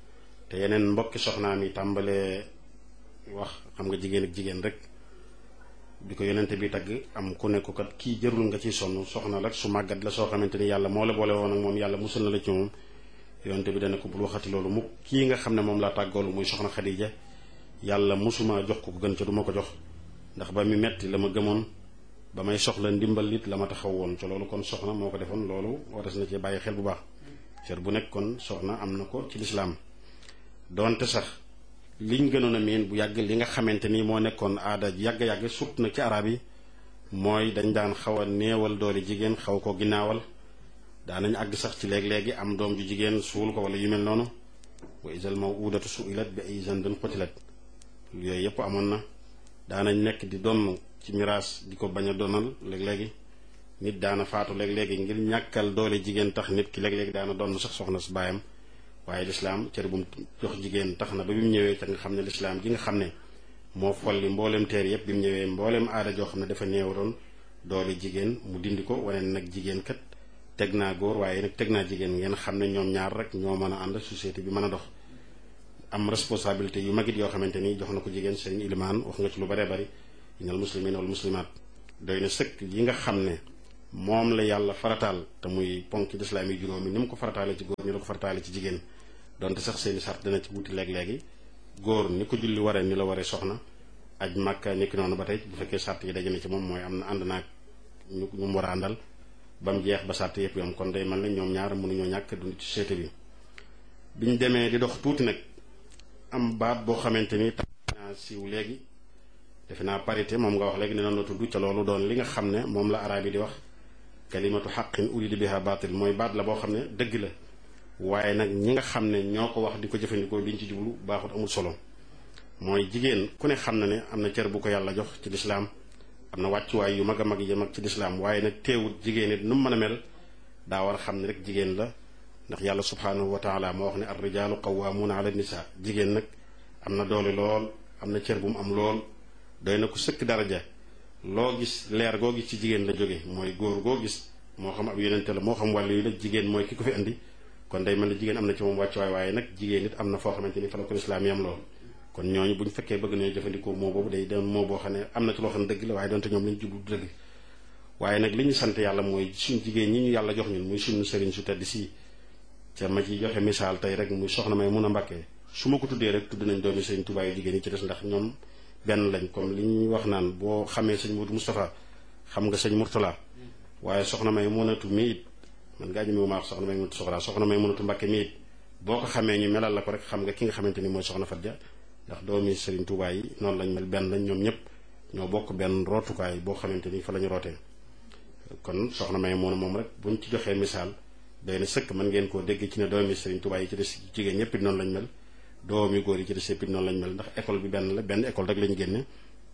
te yeneen mbokki soxnaam yi tàmbalee wax xam nga jigéen ak jigéen rek bi ko yonente bi tagg am ku nekk kat kii jërul nga ciy sonn soxna la su màggat la soo xamante ni yàlla moo la boole woon ak moom yàlla musul na la ci moom yonente bi dana ko bul waxati loolu mu kii nga xam ne moom laa tàggoolu muy soxna Xadija yàlla musuma jox ko gën ca du ma ko jox ndax ba mi metti la ma gëmoon ba may soxla ndimbal it la ma taxaw woon ca loolu kon soxna moo ko defoon loolu waras na ci bàyyi xel bu baax cër bu nekk kon soxna am na ko ci lislaam doonte sax liñ gënoon a miin bu yàgg li nga xamante ni moo nekkoon aada yàgg-yàgg surtout nag ci arab yi mooy dañ daan xaw a néewal doole jigéen xaw ko ginnaawal daanañ àgg sax ci léeg-léegi am doom ju jigéen suul ko wala yu mel noonu wa isal mawudatu suilat bi ay zanbin qutilat yooyu yëpp amoon na daanañ nekk di donn ci miraas di ko bañ a donal léeg-léegi nit daana faatu léeg-léegi ngir ñàkkal doole jigéen tax nit ki léeg-léegi daana donn sax soxna su baayam waaye lislaam cër bu mu jox jigéen tax na ba bi mu ñëwee ca nga xam ne lislaam ji nga xam ne moo folli mboolem teer yëpp bi mu ñëwee mboolem aada joo xam ne dafa néewaroon doole jigéen mu dindi ko wane nag jigéen kat teg naa góor waaye nag teg naa jigéen ngeen xam ne ñoom ñaar rek ñoo mën a ànd société bi mën a dox am responsabilité yu magit yoo xamante ni jox na ko jigéen sëriñ Ilimaan wax nga ci lu baree bari innal muslimina wal muslimaat doy na sëkk yi nga xam ne moom la yàlla farataal te muy ponk lislaam yi juróomi ni mu ko farataale ci góor ni la ko farataale ci jigéen donte sax seeni sart dana ci wuti léeg-léegi góor ni ko julli waree ni la waree soxna aj màkka ni ki noonu ba tey bu fekkee sart yi daje na ci moom mooy am na ànd naag ñu mu war a àndal ba mu jeex ba sart yëpp yom kon day mel ne ñoom ñaar mënuñoo ñàkk dund ci société bi. biñ demee di dox tuuti nag am baat boo xamante ni naa siiw léegi defe naa parité moom nga wax léegi ne noonu la tudd ca loolu doon li nga xam ne moom la araab yi di wax kalimatu xaqin urida biha baatil mooy baat la boo xam ne dëgg la waaye nag ñi nga xam ne ñoo ko wax di ko jëfandikoo liñ ci jublu baaxut amul solo mooy jigéen ku ne xam na ne am na cër bu ko yàlla jox ci lislaam am na wàccuwaay yu mag a mag yi mag ci lislaam waaye nag teewut jigéen it nu mu mën a mel daa war a xam ne rek jigéen la ndax yàlla subhaanahu wa taala moo wax ne ar rijaalu qawwaamuuna ala nisa jigéen nag am na doole lool am na cër bu mu am lool doy na ko sëkk daraja loo gis leer goo gis ci jigéen la jóge mooy góor goo gis moo xam ab yonente la moo xam wàllu yi la jigéen mooy ki ko fi indi kon day mel ne jigéen am na ci moom wàccuwaay waaye nag jigéen it am na foo xamante ni fa la ko lislaam yam lool kon ñooñu bu ñu fekkee bëgg nañu jëfandikoo moo boobu day doon moo boo xam ne am na ci loo xam ne dëgg la waaye doonte ñoom lañu jublu dëgg waaye nag li ñu sant yàlla mooy suñ jigéen ñi ñu yàlla jox ñun muy suñu sëriñ su tedd si ca ma ci joxe misaal tey rek muy soxna may mun a mbàkkee su ma ko tuddee rek tudd nañ doomi sëriñ Tuubaa yu jigéen yi ci des ndax ñoom benn lañ comme li ñuy wax naan boo xamee sëñ Modou Moustapha xam nga sëñ Mourtala waaye soxna may munatu mi it man ngaa ñëmewu maa wax soxna may munatu soxna may munatu mbàkke mi it boo ko xamee ñu melal la ko rek xam nga ki nga xamante ni mooy soxna Fatja ndax doomi sëriñ Tuubaa yi noonu lañ mel benn lañ ñoom ñëpp ñoo bokk benn rootukaay boo xamante ni fa la ñu rootee kon soxna may moom rek buñ ci joxee misaal doy na sëkk mën ngeen koo dégg ci ne doomi sëriñ Tuubaa yi ci des jigéen ñëpp it noonu lañ mel doomi góor yi ci des yëpp it noonu lañ mel ndax école bi benn la benn école rek lañu génne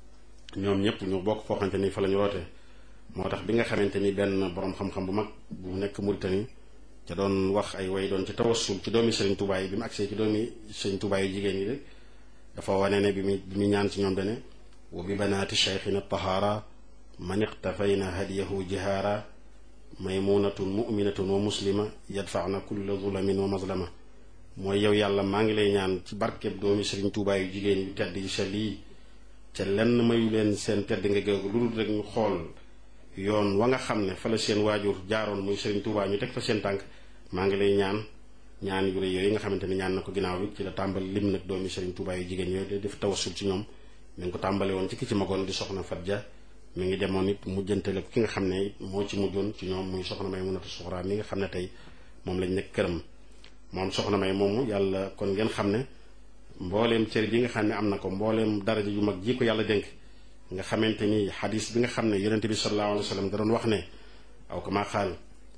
ñoom ñëpp ñu bokk foo xamante ni fa la ñu rootee moo tax bi nga xamante ni benn borom xam-xam bu mag bu nekk Mauritanie ca doon wax ay way doon ci tawassul ci doomi sëriñ Tuubaa yi bi mu agsee ci doomi sëriñ Tuubaa yu jigéen yi rek dafa wane ne bi mu ñaan ci ñoom dane wa bi banaati cheikhina tahaara man iqtafayna hadiyahu jihaara maymunatun muminatun wa muslima yadfaana kulla zulamin wa mazlama mooy yow yàlla maa ngi lay ñaan ci barkeb doomi sëriñ Tuubaa yu jigéen yu tedd yi sell yi ca lenn mayu leen seen tedd nga géegu lu dul rek ñu xool yoon wa nga xam ne fa la seen waajur jaaroon muy sëriñ Tuubaa ñu teg fa seen tànk maa ngi lay ñaan yu rëy yooyu nga xamante ni ñaan na ko ginnaaw bi ci la tàmbali lim nag doomi sëriñ Tuubaa yu jigéen yooyu def tawassul ci ñoom mi ngi ko tàmbale woon ci ki ci magoon di soxna Fatja mi ngi demoon it mujjantale ko ki nga xam ne moo ci mujjoon ci ñoom muy soxna may munatu suxraa mi nga xam ne tey moom lañ nekk këram moom soxna may moomu yàlla kon ngeen xam ne mbooleem cër bi nga xam ne am na ko mbooleem daraja yu mag ji ko yàlla dénk nga xamante ni xadis bi nga xam ne yonente bi sallallahu alayhi wa sallam da doon wax ne aw kama qaal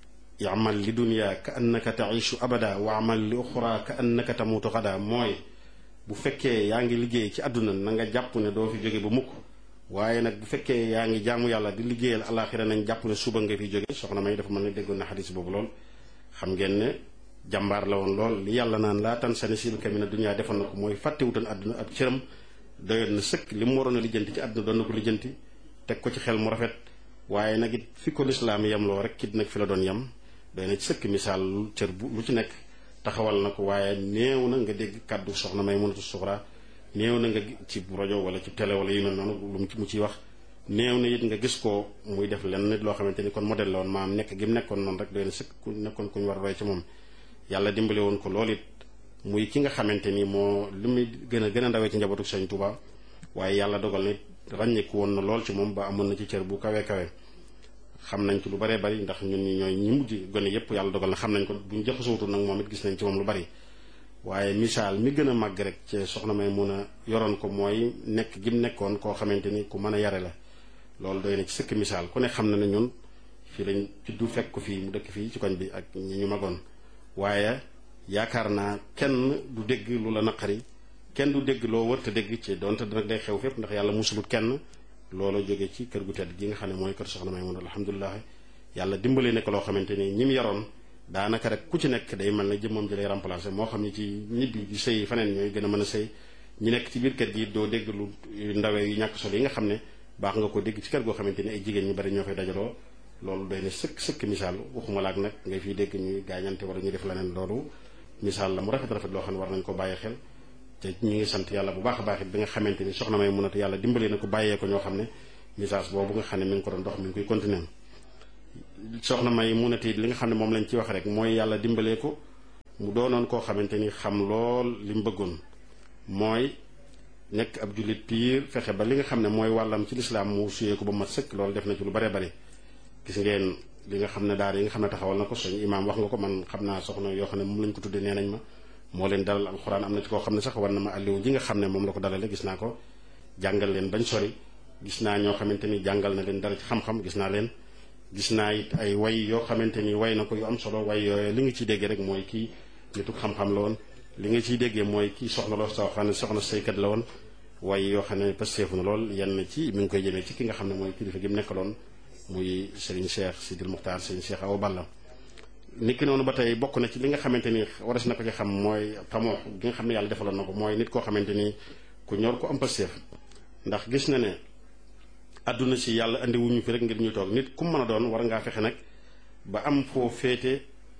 i'mal li dunya ka annaka taishu abada wa amal li uxra ka annaka tamutu xada mooy bu fekkee yaa ngi liggéey ci àdduna na nga jàpp ne doo fi jóge ba mukk waaye nag bu fekkee yaa ngi jaamu yàlla di liggéeyal alaxira nañ jàpp ne suba nga fi jóge soxna may dafa mën ne déggoon na xadis boobu lool xam ngeen ne jàmbaar la woon lool li yàlla naan laa tan sa nasiibaka mina dunya defoon na ko mooy fàttewutoon àdduna ab cëram doyoon na sëkk li mu waroon a lijjanti ci àdduna doon na ko lijjanti teg ko ci xel mu rafet waaye nag it fi ko lislaam yem loo rek it nag fi la doon yem doy na ci sëkk misaal cër bu lu ci nekk taxawal na ko waaye néew na nga dégg kàddu soxna may munatu suxraa néew na nga ci rajo wala ci télé wala yu mel noonu lu mu ciy wax néew na it nga gis ko muy def lenn nit loo xamante ni kon modèle la woon maam nekk gi mu nekkoon noonu rek doy na sëkk ku nekkoon ku ñu war a roy ci moom yàlla dimbale woon ko loolu it muy ki nga xamante ni moo li muy gën a ndawee ci njabootu Sëriñ Tuubaa waaye yàlla dogal nit ràññeeku woon na lool ci moom ba amoon na ci cër bu kawe kawe xam nañ ci lu baree bari ndax ñun ñi ñooy ñi mujj gone yépp yàlla dogal na xam nañ ko buñ jaxasootul nag moom it gis nañ ci moom lu bari waaye misaal mi gën a màgg rek ci soxna may mun a yoroon ko mooy nekk gi mu nekkoon koo xamante ni ku mën a yare la loolu doy na ci sëkk misaal ku ne xam na ne ñun fii lañ juddu fekk ko fii mu dëkk fii ci koñ bi ak ñi ñu magoon waaye yaakaar naa kenn du dégg lu la naqari kenn du dégg loo wërta dégg ci donte nag day xew fépp ndax yàlla musulut kenn loolu jóge ci kër gu tedd gi nga xam ne mooy kër soxna may mun alhamdulilah yàlla dimbale ne ko loo xamante ni ñi mu yaroon daanaka rek ku ci nekk day mel na jëmmam ji lay remplacé moo xam ni ci ñibbi di sëy faneen ñooy gën a mën a sëy ñi nekk ci biir kër gi doo dégg lu ndawee yu ñàkk solo yi nga xam ne baax nga ko dégg ci kër goo xamante ni ay jigéen ñu bari ñoo fay dajaloo loolu doy na sëkk misaal waxuma laak nag ngay fiy dégg ñuy gaañante wala ñuy def leneen loolu misaal la mu rafet loo xam ne war nañ ko bàyyi xel te ñu ngi sant yàlla bu baax a baax it bi nga xamante ni soxna may munatu yàlla dimbali na ko bàyyee ko ñoo xam ne message boobu nga xam ne mi ngi ko doon dox mi ngi koy continuer soxna May munati li nga xam ne moom lañ ci wax rek mooy yàlla dimbalee ko mu doonoon koo xamante ni xam lool li mu bëggoon mooy nekk ab jullit piir fexe ba li nga xam ne mooy wàllam ci lislaam mu suyee ko ba mat sëkk loolu def na ci lu bare bare gis ngeen li nga xam ne daara yi nga xam ne taxawal na ko suñu imaam wax nga ko man xam naa soxna yoo xam ne moom lañ ko tuddee nee nañ ma moo leen dalal alxuraan am na ci koo xam ne sax war na ma àlliwu ji nga xam ne moom la ko dalale gis naa ko jàngal leen bañ sori gis naa ñoo xamante ni jàngal na leen dara ci xam-xam gis naa leen gis naa it ay way yoo xamante ni way na ko yu am solo way yooyu li nga ciy déggee rek mooy kii nitu xam-xam la woon li nga ciy déggee mooy kii soxna loo soo xam ne soxna saykat la woon way yoo xam ne pasteefu na lool yenn ci mi ngi koy jëmee ci ki nga xam ne mooy kilifa gi mu nekkaloon muy Serigne Cheikh Sidil Muxtaar Serigne Cheikh Awa Balla niki noonu ba tey bokk na ci li nga xamante ni waras na ko ci xam mooy tamoo gi nga xam ne yàlla defaloon na ko mooy nit koo xamante ni ku ñor ko am pasteef ndax gis na ne àdduna si yàlla andi wuñu fi rek ngir ñu toog nit ku mën a doon war ngaa fexe nag ba am foo féete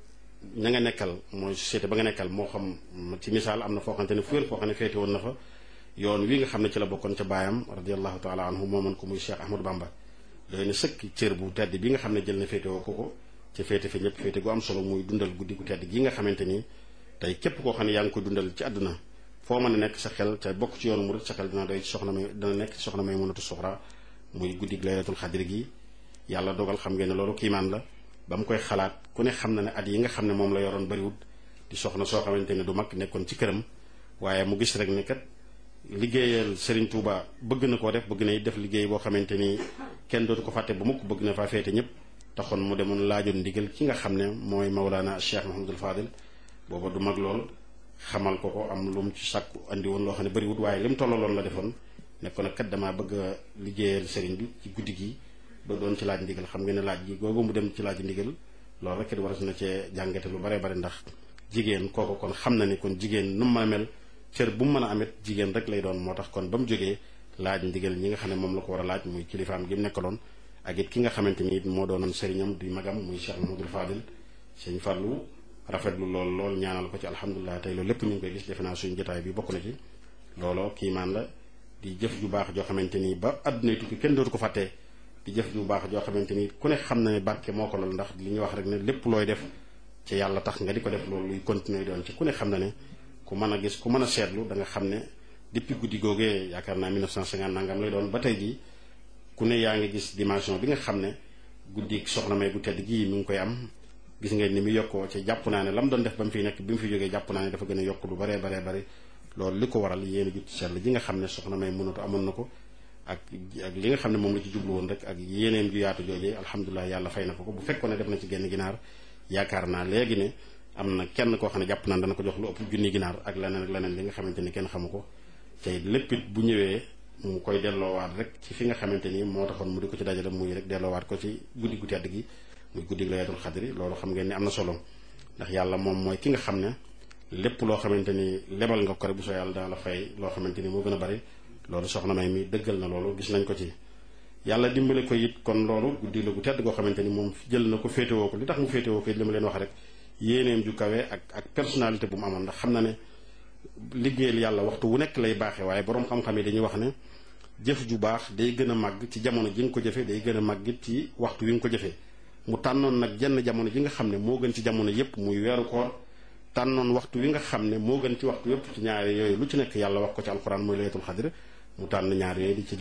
ña nga nekkal mooy société ba nga nekkal moo xam ci misaal am na foo xamante ne fuwér foo xam ne féete woon na fa yoon wi nga xam ne ci la bokkoon ca baayam radiallahu taala anhu mooman ko muy Cheikh Ahmadou Bamba doy na sëkk cër bu tedd bi nga xam ne jël na féete woo ko ca féete fi ñëpp féete gu am solo muy dundal guddi gu tedd gi nga xamante ni tey képp koo xam ne yaa ngi koy dundal ci àdduna foo mën a nekk sa xel te bokk ci yoonu murid sa xel dina doy ci soxna may dina nekk ci soxna may mënatu soxra muy guddi laylatul xadri gi yàlla dogal xam ngeen ne loolu kiimaan la ba mu koy xalaat ku ne xam na ne at yi nga xam ne moom la yoroon bariwut di soxna soo xamante ne du mag nekkoon ci këram waaye mu gis rek ne kat liggéeyal Serigne Touba bëgg na koo def bëgg na def liggéey boo xamante ni kenn dootu ko fàtte ba mukk bëgg na faa féete ñëpp taxoon mu demoon laajoon ndigal ki nga xam ne mooy Mawlana Cheikh Mahamadul Fadil booba du mag lool xamal ko ko am lu mu ci sàkku andi woon loo xam ne bariwut waaye li mu tollaloon la defoon nekkoon nag kat damaa bëgg a liggéeyal Serigne bi ci guddi gi ba doon ci laaj ndigal xam nga ne laaj gi googu mu dem ci laaj ndigal loolu rek it waras na cee jàngate lu bare bare ndax jigéen kooku kon xam na ni kon jigéen nu mu mën a mel cër bu mu mën a amit jigéen rek lay doon moo tax kon ba mu jógee laaj ndigal ñi nga xam ne moom la ko war a laaj muy kilifaam gi mu nekkaloon ak it ki nga xamante ni it moo doonoon sëriñam di magam muy Cheikh Mahamadul Fadil sëñ Fallou rafetlu lool ñaanal ko ci alhamdulilah tey loolu lépp ñu ngi koy gis defe naa suñu jotaay bi bokk na ci looloo kiimaan la di jëf ju baax joo xamante ni ba àdduna tukki kenn dootu ko fàttee di jëf ju baax joo xamante ni ku ne xam na ne barke moo ko lool ndax li ñuy wax rek ne lépp looy def ci yàlla tax nga di ko def loolu luy continuer doon ci ku ne xam na ne ku mën a gis ku mën a seetlu da nga xam ne depuis guddi googee yaakaar naa 1950 nangam lay doon ba tey jii ku ne yaa ngi gis dimension bi nga xam ne guddi soxna may gu tedd gii mi ngi koy am gis ngeen ni mu yokkoo ci jàpp naa ne la mu doon def ba mu fiy nekk bi mu fi jógee jàpp naa ne dafa gën a yokk lu baree bari loolu li ko waral yéen a jut ci sell ji nga xam ne soxna may mënatu amoon na ko ak li nga xam ne moom la ci jublu woon rek ak yéeneem ju yaatu joojee alhamdulilah yàlla fay na ko bu fekkoon ne def na ci genn ginaar yaakaar naa léegi ne am na kenn koo xam ne jàpp naan dana ko jox lu ëpp junni ginaar ak leneen li nga xamante ni kenn xamu ko tey léppit bu ñëwee mu koy delloowaat rek ci fi nga xamante ni moo taxoon mu di ko ci dajale muy rek delloowaat ko ci guddi gu tedd gi muy guddi laylatul xadri loolu xam ngeen ni am na solo ndax yàlla moom mooy ki nga xam ne lépp loo xamante ni lebal nga ko rek bu soo yàlla dana la fay loo xamante ni moo gën a bari loolu soxna may mi dëggal na loolu gis nañ ko ci yàlla dimbale ko it kon loolu guddi la gu tedd goo xamante ni moom jël na ko féetewoo ko li tax mu féetewoo ko it li ma leen wax rek yéeneem ju kawe ak personnalité bu mu amoon ndax xam na ne liggéeyal yàlla waxtu wu nekk lay baaxee waaye boroom xam-xam yi dañuy wax ne jëf ju baax day gën a màgg ci jamono ji nga ko jëfee day gën a màgg ci waxtu wi nga ko jëfee mu tànnoon nag jenn jamono ji nga xam ne moo gën ci jamono yépp muy weeru koor tànnoon waxtu wi nga xam ne moo gën ci waxtu yépp ci ñaari yooyu lu ci nekk yàlla wax ko ci alxuraan mooy laylatul xadr mu tànn ñaar yooyu di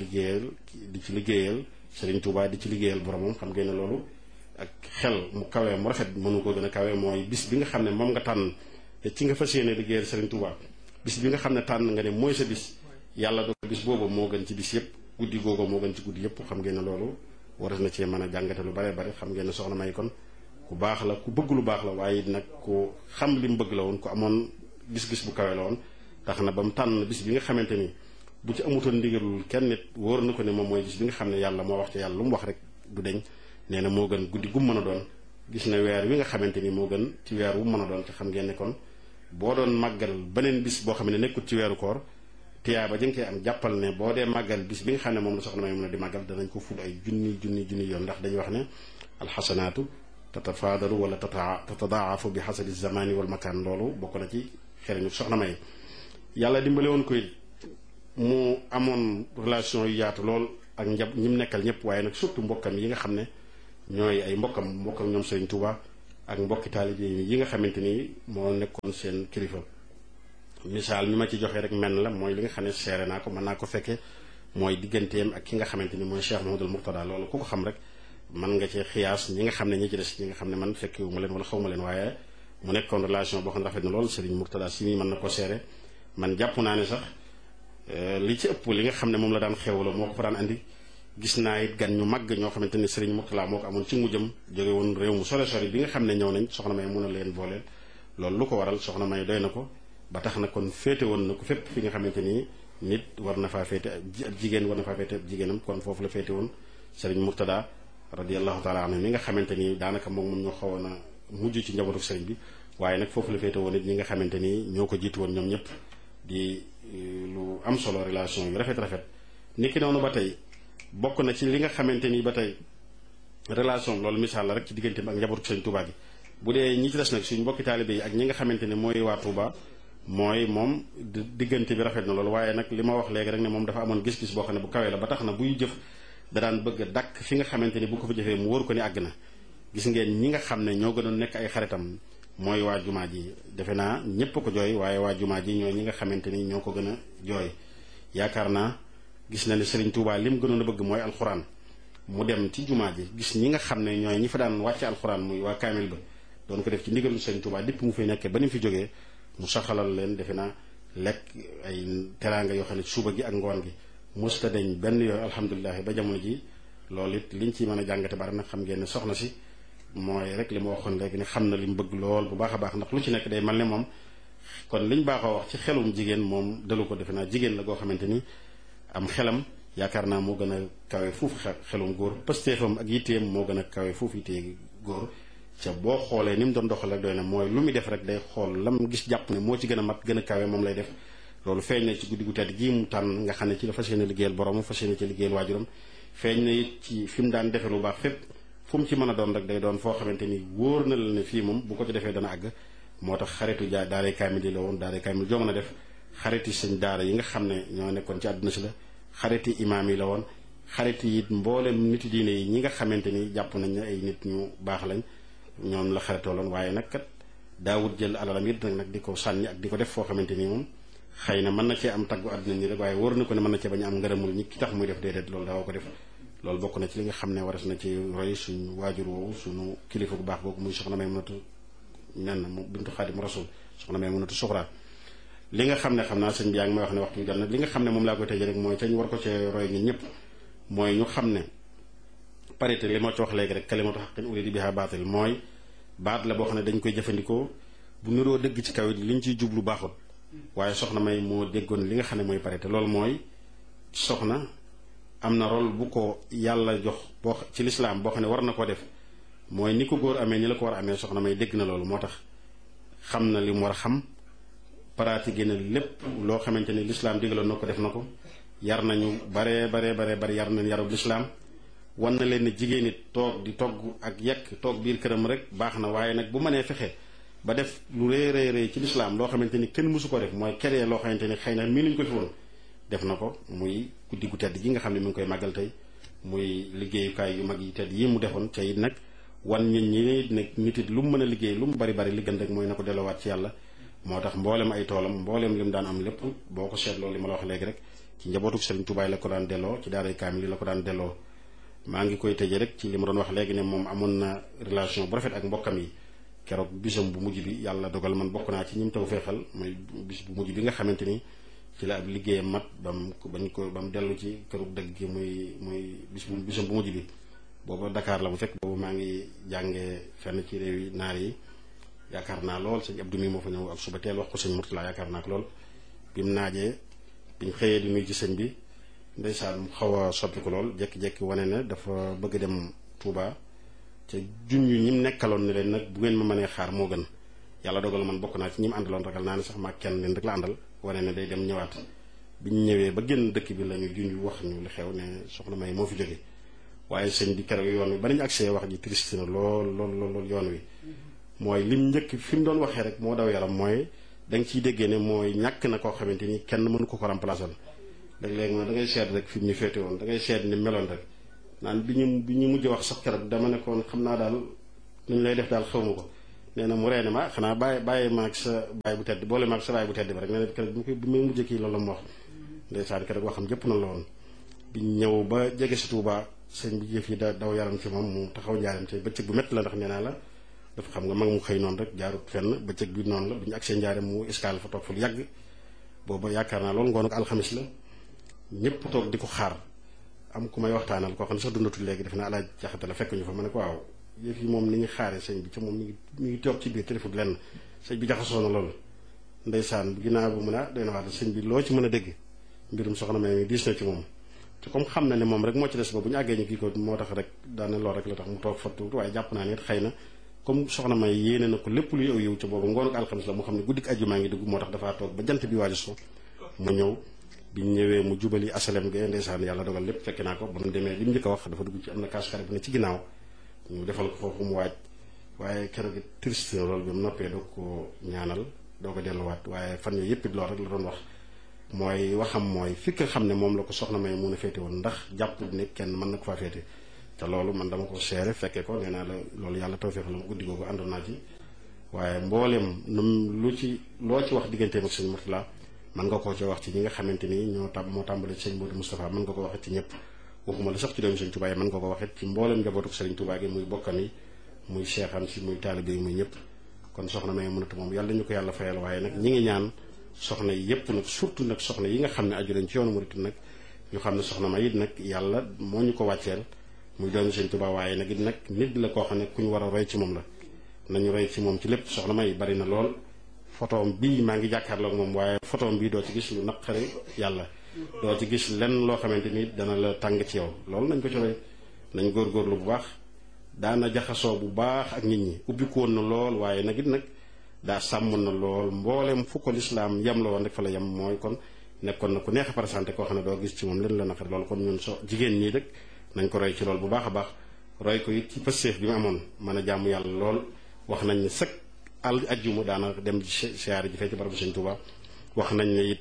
ci liggéeyal Serigne Touba di ci liggéeyal boromam xam ngeen ne loolu ak xel mu kawee mu rafet mënu ko gën a kawe mooy bis bi nga xam ne moom nga tànn te ci nga fas yéene liggéeyal Serigne Touba bis bi nga xam ne tànn nga ne mooy sa bis yàlla do bis boobu moo gën ci bis yépp guddi googu moo gën ci guddi yépp xam ngeen ne loolu waras na cee mën a jàngate lu bare bare xam ngeen ne soxna may kon ku baax la ku bëgg lu baax la waaye nag ku xam li mu bëgg la woon ku amoon gis-gis bu kawe la woon tax na ba mu tànn bis bi nga xamante ni bu ci amutoon ndigalul kenn nit wóor na ko ne moom mooy bis bi nga xam ne yàlla moo wax ci yàlla lu mu wax rek du deñ nee na moo gën guddi gu mën a doon gis na weer wi nga xamante ni moo gën ci weer wu mën a doon te xam ngeen ne kon boo doon màggal beneen bis boo xam ne nekkul ci weeru koor tiyaaba ja nga koy am jàppal ne boo dee màggal bis bi nga xam ne moom la soxna may mën a di màggal danañ ko ful ay junni yoon ndax dañuy wax ne alxasanaatu tatafaadalu wala tatadaafu bi xasabi zamani wal makaan loolu bokk na ci xereñu soxna may yàlla dimbale woon ko mu amoon relation yu yaatu lool ak ñi mu nekkal ñëpp waaye nag surtout mbokkam yi nga xam ne ñooy ay mbokkam ñoom Serigne Touba ak mbokki taalibe yi nga xamante ni moo nekkoon seen kilifa. misaal mi ma ci joxe rek menn la mooy li nga xam ne seere naa ko mën naa ko fekke mooy digganteem ak ki nga xamante ni mooy Cheikh Mouhamadoul Mourtada. loolu ku ko xam rek mën nga cee xiyaas ñi nga xam ne ñi ci des ñi nga xam ne man fekkewu ma leen wala xaw ma leen, waaye mu nekkoon relation boo xam ne rafet na lool. Serigne Mourtada si mii mën na ko seere. man jàpp naa ne sax li ci ëpp li nga xam ne moom la daan xewlo moo ko fa daan andi. gis naa it gan ñu màgg ñoo xamante ni Serigne Mourtada moo ko amoon ci mujjam, jóge woon réew mu sore sori bi nga xam ne ñëw nañ soxna May mun a leen booleel. loolu lu ko waral soxna May doy na ko ba tax na kon féete woon na ko fépp fi nga xamante ni nit war na faa féete ab jigéen war na faa féete ab jigéenam, kon foofu la féete woon Serigne Mourtada radiyallahu taala anhu mi nga xamante ni daanaka moom ñoo xawoon a mujj ci njabootu Serigne bi. waaye nag foofu la féete woon it ñi nga xamante ni ñoo ko jiitu woon ñoom ñëpp di lu am solo relation yu rafet niki noonu ba tey bokk na ci li nga xamante ni ba tey relation loolu misaal la rek ci diggante bi ak njabootu Serigne Touba gi. bu dee ñi ci des nag suñ mbokki taalibe yi ak ñi nga xamante ne mooy waa Touba mooy moom diggante bi rafet na loolu, waaye nag li ma wax léegi rek ne moom dafa amoon gis-gis boo xam ne bu kawee la ba tax na buy jëf da daan bëgg a dakk fi nga xamante ni bu ko fa jëfee mu wóor ko ni àgg na. gis ngeen ñi nga xam ne ñoo gënoon nekk ay xaritam mooy waa jumaa ji, defe naa ñépp ko jooy, waaye waa jumaa ji ñooy ñi nga xamante ni ñoo ko gën a jooy. yaakaar naa gis na ne Serigne Touba lim gënoon a bëgg mooy alxuraan. mu dem ci jumaa ji gis ñi nga xam ne ñooy ñi fa daan wàcce alxuraan muy waa kaamil ba doon ko def ci ndigalu Serigne Touba dipp mu fi nekkee ba ni mu fi jógee mu saxalal leen defe naa lekk ay teraanga yoo xam ne suba gi ak ngoon gi musta deñ benn yooyu alhamdulilah ba jamono ji. loolu it liñ ci mën a jàngate bari nag xam ngeen ne soxna si mooy rek li ma waxoon léegi ne xam na li mu bëgg lool bu baax a baax, ndax lu ci nekk day mel ne moom kon liñ baaxoo wax ci xelum jigéen moom dalu ko. defe naa jigéen la goo xamante ni am xelam yaakaar naa moo gën a kawe fuuf xelum góor, pëstéefam ak yitteem moo gën a kawe fuuf yittee góor. ca boo xoolee ni mu doon doxal rek doy na mooy lu muy def rek day xool lam gis jàpp ne moo ci gën a mat gën a kawe moom lay def. loolu feeñ na ci guddi gu tedd gii mu tànn nga xam ne ci la fas yéene liggéeyal borom fas yéene ci liggéeyal waajuram. feeñ na it ci fi mu daan defe lu baax fépp fu mu ci mën a doon rek day doon foo xamante ni wóor na la ne fii moom bu ko ci defee dana àgg. moo tax xaritu daaray kaamil yi la woon, daaray kaamil joo mën a def xariti sëñ daara yi nga xam ne ñoo nekkoon ci àdduna si la, xariti imaam yi la woon, xariti it mboolem niti diine yi ñi nga xamante ni jàpp nañ ne ay nit ñu baax lañ ñoom la xaritoo loon. waaye nag kat daawut jël alalam it nag di ko sànni ak di ko def foo xamante ni moom xëy na mën na cee am taggu àdduna ni rek, waaye wóor na ko ne mën na cee bañ a am ngërëmul ñi ki tax muy def déedéet, loolu daawoo ko def. loolu bokk na ci li nga xam ne waras na ci roy suñu waajur woowu suñu kilifa bu baax googu muy soxna Maymunatu nen mu bintu Xaadim Rasul, soxna Maymunatu Suxra. li nga xam ne xam naa sëñ bi yaa ngi may wax ne waxtu bi jot na, li nga xam ne moom laa koy tëjee rek mooy te ñu war ko cee roy ñun ñëpp mooy ñu xam ne parité li ma ci wax léegi rek kalimatu haqqin urida biha baatil mooy baat la boo xam ne dañ koy jëfandikoo bu niroo dëgg ci kaw it li ñu ciy jublu baaxul. waaye soxna May moo déggoon li nga xam ne mooy parité. loolu mooy soxna am na rôle bu ko yàlla jox boo ci lislaam boo xam ne war na koo def mooy ni ko góor amee ni la ko war a amee. soxna May dégg na loolu moo tax xam na li mu war a xam, pratiqué na lépp loo xamante ni lislaam digaloon na ko def na ko. yar nañu bare yar nañ yarub lislaam. wan na leen ne jigéen it toog di togg ak yekk toog biir këram rek baax na, waaye nag bu mënee fexe ba def lu rëy ci lislaam loo xamante ni kenn mësu ko def mooy keree loo xamante ni xëy na mii nuñ ko fi woon def na ko. muy guddi gu tedd gi nga xam ne mi ngi koy màggal tey, muy liggéeyukaay yu mag yi tedd yi mu defoon ca it nag wan nit ñi nag nit it lu mu mën a liggéey lu mu bari li gën rek mooy na ko delloowaat ci yàlla. moo tax mboolem ay toolam mboolem li mu daan am lépp boo ko seetloo li ma la wax léegi rek ci njabootu Serigne Touba la ko daan delloo, ci daaray kaamil la ko daan delloo. maa ngi koy tëjee rek ci li ma doon wax léegi ne moom amoon na relation bu rafet ak mbokkam yi. keroog bisam bu mujj bi yàlla dogal man bokk naa ci ñi mu taw feexal muy bis bu mujj bi nga xamante ni ci la ab liggéeyam mat ba mu dellu ci këru dëgg gi muy bisam bu mujj bi. booba Dakar la mu fekk boobu maa ngi jàngee fenn ci réew yi naar yi. yaakaar naa lool sëñ Abdou mi moo fa ñëw ak suba teel wax ko sëñ Murtala yaakaar naa ko lool. bi mu naajee bi ñu xëyee di nuyu ci sëñ bi ndeysaan mu xaw a soppiku lool jékki-jékki wane ne dafa bëgg dem Touba ca junj ñi mu nekkaloon ne leen nag bu ngeen ma mënee xaar moo gën. yàlla dogal man bokk naa ci ñi mu àndaloon ragal naa ne sax maa kenn leen rek la àndal wane ne day dem ñëwaat. bi ñu ñëwee ba génn dëkk bi la ñu junj wax ñu li xew ne soxna May moo fi jóge. waaye sëñ bi keroog yoon wi ba nañu agsee wax ji triste na lool yoon wi. mooy lim njëkk fi mu doon waxee rek moo daw yaram mooy da nga ciy déggee ne mooy ñàkk na koo xamante ni kenn mënu ko remplacer. léeg-léeg da ngay seet rek fi mu ñu féete woon da ngay seet ni meloon rek naan bi ñu mujj wax sax keroog dama ne ko xam naa daal nuñ lay def daal xawma ko nee na mu reene ma xanaa bàyyi ma ak sa baay bu tedd boole ma ak sa baay bu tedd ba rek nee na keroog bi may mujj kii loolu la mu wax ndeysaan keroog waxam jëpp na la woon bi ñëw ba jege si Tuuba sëñ bi jëf yi daw yaram ci moom mu taxaw njaaram te bëccëg bu métti la ndax nee naa la dafa xam nga mag mu xëy noonu rek jaarut fenn bëccëg bi noonu la bi ñu agsee njaaram mu escale fa toog fu yàgg booba yaakaar naa loolu ngoonu ko alxamis la ñëpp toog di ko xaar am ku may waxtaanal koo xam ne sax dundatul léegi def naa alaaj jaxate la fekk ñu fa ma ne ko waaw yëf yi moom ni ñu xaare sëñ bi ca moom mi ngi toog ci biir téléphone lenn sëñ bi jaxasoo na loolu ndeysaan ginnaaw bu mun a doy na waat sëñ bi loo ci mën a dégg mbirum soxna May diis na ci moom te comme xam na ne moom rek moo ci des ba bu ñu àggee ñu kii ko moo tax rek daane lool rek la tax mu toog fattu waaye jàpp naa ne xëy na comme soxna May yéene na ko lépp luy aw yiw ca boobu ngoonu ko alxamis la mu xam ne guddik àjjuma ngi dugg moo tax dafaa toog ba jant bi waaju so mu ñëw bi ñëwee mu jubali asalem ge ndeysaan yàlla dogal lépp fekk naa ko ba mu demee li mu njëkk a wax dafa dugg ci am na kaas xare bu ne ci ginnaaw ñu defal ko foofu mu waaj waaye keroog it triste loolu bi mu noppee doo ko ñaanal doo ko delluwaat waaye fan yooyu yëpp it loolu rek la doon wax mooy waxam mooy fi nga xam ne moom la ko soxna May mun a féete woon ndax jàpp ne kenn mën na ko faa féete te loolu man dama ko seere fekkee ko nee naa la loolu yàlla tawfeex la mu guddi googu àndoon naa ci waaye mboolem loo ci wax digganteem ak sëñ Murtala mën nga koo ci wax ci ñi nga xamante ni moo tàmbale sëñ Modou Moustapha mën nga ko waxee ci ñëpp waxuma la sax ci doomu sëñ Touba yi mën nga ko waxee ci mboolem njabootu sëriñ Touba gi muy bokkam yi muy seexam si muy taalibe yi muy ñëpp kon soxna May mënatu moom yàlla ñu ko yàlla fayal waaye nag ñi ngi ñaan soxna yi yëpp nag surtout nag soxna yi nga xam ne aju lañ ci yoonu murit nag ñu xam ne soxna May it nag yàlla moo ñu ko wàcceel muy doomu sëñ Touba waaye nag it nag nit la koo xam ne ku ñu war a roy ci moom la nañu roy ci moom ci lépp soxna May bari na lool photoom bii maa ngi jàkkaarloog moom waaye photoom bii doo ci gis lu naqari yàlla doo ci gis lenn loo xamante ni dana la tàng ci yow loolu nañ ko ci roy nañ góorgóorlu bu baax daana jaxasoo bu baax ak nit ñi ubbi ko woon na lool waaye nag it nag daa sàmm na lool mboolem fu ko lislaam yem la woon rek fa la yem mooy kon nekkoon na ku neex a présenté koo xam ne doo gis ci moom leen la naqari loolu kon ñun jigéen ñii rek nañ ko roy ci lool bu baax a baax roy ko it ci pëstéef bi mu amoon mën a jàmm yàlla lool wax nañ ne sëkk ajjuma daana dem siyaare ji fee ci barabu sëñ Tuuba wax nañ ne it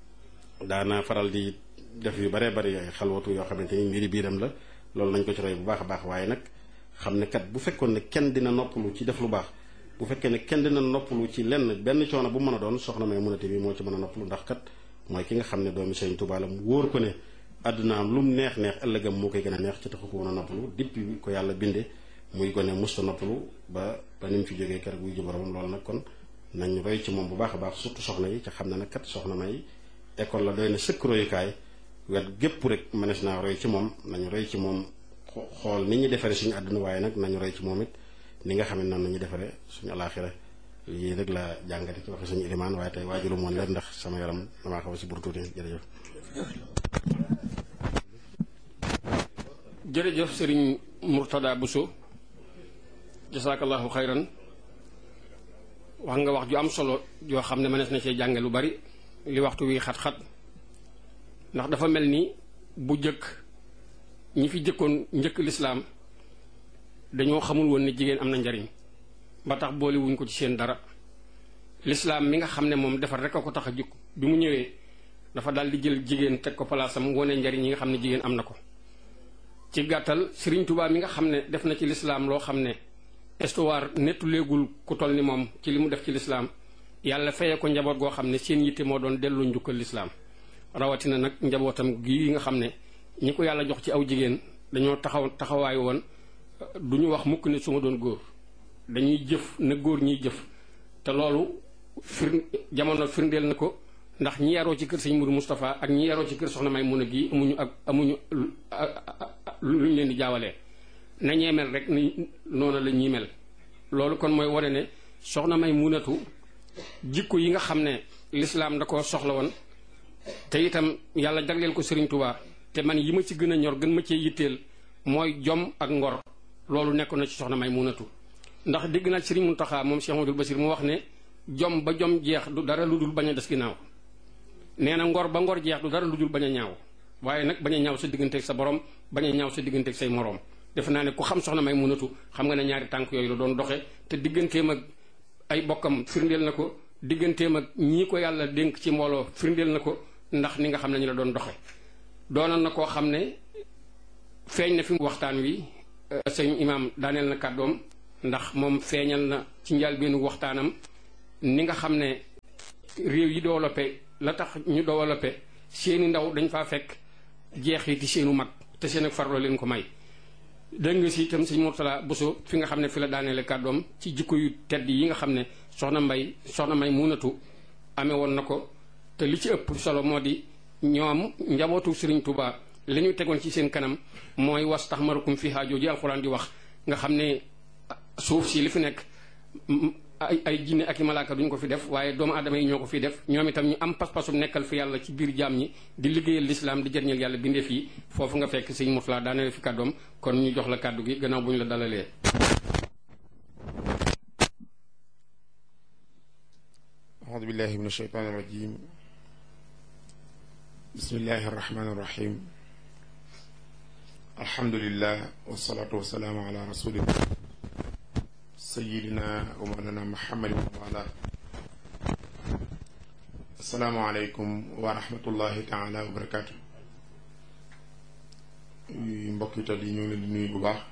daana faral di def yu baree bari ay xalwatu yoo xamante ni mbiri biiram la loolu nañ ko ci roy bu baax a baax waaye nag xam ne kat bu fekkoon ne kenn dina noppalu ci def lu baax bu fekkee ne kenn dina noppalu ci lenn benn coono bu mën a doon soxna May munate bi moo ci mën a noppalu ndax kat mooy ki nga xam ne doomi sëñ Tuuba la mu wóor ko ne àddunaam lu mu neex ëllëgam moo koy gën a neex ci taxu ko woon a noppalu depuis ko yàlla binde muy gone musta noppalu ba ni mu fi jógee keroog wuy ji boromam loolu nag kon nañ roy ci moom bu baax a baax surtout soxna yi ca xam ne nag kat soxna May école la doy na sëkk royukaay wet gépp rek mënees naa roy ci moom nañu roy ci moom xool ni ñu defaree suñu àdduna waaye nag nañu roy ci moom it ni nga xam ne noonu nañu defaree suñu alaaxira lii rek la jàngate ci waxe suñu ilimaan waaye tey waajulu moon leen ndax sama yaram damaa xaw a si bur tuuti jërëjëf jërëjëf sëriñ Murtada Bousso jasaakallahu xayran wax nga wax ju am solo joo xam ne mënees na cee jànge lu bari li waxtu wi xat-xat ndax dafa mel ni bu jëkk ñi fi jëkkoon njëkk lislaam dañoo xamul woon ne jigéen am na njariñ ba tax boole wuñ ko ci seen dara lislaam mi nga xam ne moom defar rek a ko tax a jukk bi mu ñëwee dafa daal di jël jigéen teg ko palaasam wone njariñ yi nga xam ne jigéen am na ko ci gàttal Sëriñ Tuubaa mi nga xam ne def na ci lislaam loo xam ne histoire nettu léegul ku toll ni moom ci li mu def ci lislaam yàlla fayee ko njaboot goo xam ne seen yitte moo doon delloo njukkal lislaam rawatina nag njabootam gii nga xam ne ñi ko yàlla jox ci aw jigéen dañoo taxawaay woon du ñu wax mukk ne su ma doon góor dañuy jëf na góor ñiy jëf te loolu jamono firndeel na ko ndax ñi yaroo ci kër sëñ Mourou Moustapha ak ñi yaroo ci kër soxna May mun a gii amuñu luñ leen di jaawalee na ñee mel rek ni noonu la ñuy mel loolu kon mooy wane ne soxna May munatu jikko yi nga xam ne lislaam da koo soxla woon te itam yàlla jagleel ko Sëriñ Tuubaa te man yi ma ci gën a ñor gën ma cee yitteel mooy jom ak ngor loolu nekkoon na ci soxna May munatu ndax dégg naa Sëriñ Muntaxa moom Cheikh Amadou Bassir mu wax ne jom ba jom jeex du dara lu dul bañ a des ginnaaw nee na ngor ba ngor jeex du dara lu dul bañ a ñaaw waaye nag bañ a ñaaw sa digganteeg sa borom bañ a ñaaw sa digganteeg say moroom defe naa ne ku xam soxna May munatu xam nga ne ñaari tànk yooyu la doon doxe te digganteem ak ay bokkam firndeel na ko digganteem ak ñii ko yàlla dénk ci mbooloo firndeel na ko ndax ni nga xam ne ñu la doon doxe doonoon na koo xam ne feeñ na fi waxtaan wi sëñ imaam daaneel na kàddoom ndax moom feeñal na ci njëlbéenu waxtaanam ni nga xam ne réew yi développé la tax ñu développé seeni ndaw dañ faa fekk jeexiti seenu mag te seen ak farloo leen ko may. dégg nga si itam sëñ Mourtala Bousso fi nga xam ne fi la daaneele kàddoom ci jikko yu tedd yi nga xam ne soxna May Munatu amee woon na ko te li ci ëpp solo moo di ñoom njabootu Serigne Touba li ñu tegoon ci seen kanam mooy wastaxmarakum fiihaa jooju alxuraan di wax nga xam ne suuf si li fi nekk ay jinne ak i malaaka duñ ko fi def waaye doomu aadama yi ñoo ko fi def ñoom itam ñu am pas-pasu nekkal fi yàlla ci biir jaam ñi di liggéeyal lislaam di jëriñal yàlla bindeef yi foofu nga fekk sëñ Mourtala daaneel fi kàddoom kon ñu jox la kàddu gi gannaaw bu ñu la dalalee. أعوذ بالله من الشيطان الرجيم بسم الله الرحمن الرحيم الحمد لله والصلاة والسلام على رسول الله سيدنا ومولانا محمد وعلى السلام عليكم ورحمة الله تعالى وبركاته mbokk yi ñu ngi leen di nuyu bu baax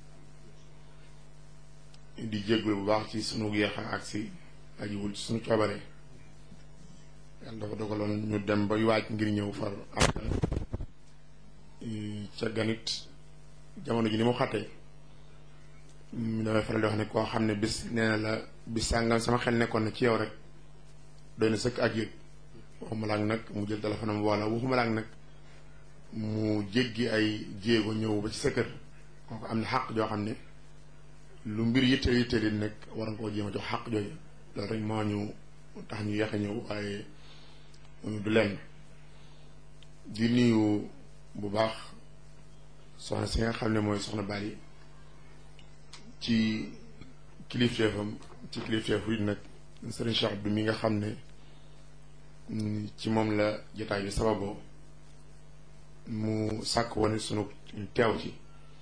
di jégalu bu baax ci sunu yéex a agsi ajiwul ci sunu coobare yàlla dafa dogaloon ñu dem bay waaj ngir ñëw far am ca ganit jamono ji ni mu xattee damay faral di wax ne koo xam ne bis nee na la bis sàngam sama xel nekkoon na ci yow rek doy na sëkk ak yëg waxuma laak nag mu jël téléphone am wala waxuma laak nag mu jéggi ay jéego ñëw ba ci sa kër kooku am na xàq joo xam ne lu mbir yitteel yitteel nag war nga koo jéem a jox xàq jooju loolu rek moo ñu tax ñu yéex a ñëw waaye du lenn di nuyu bu baax soxna si nga xam ne mooy soxna Bali ci kilifteefam ci kilifteefu it nag Serigne Cheikh Abdou mi nga xam ne ci moom la jotaay bi sababoo mu sàkk woon sunu teew ci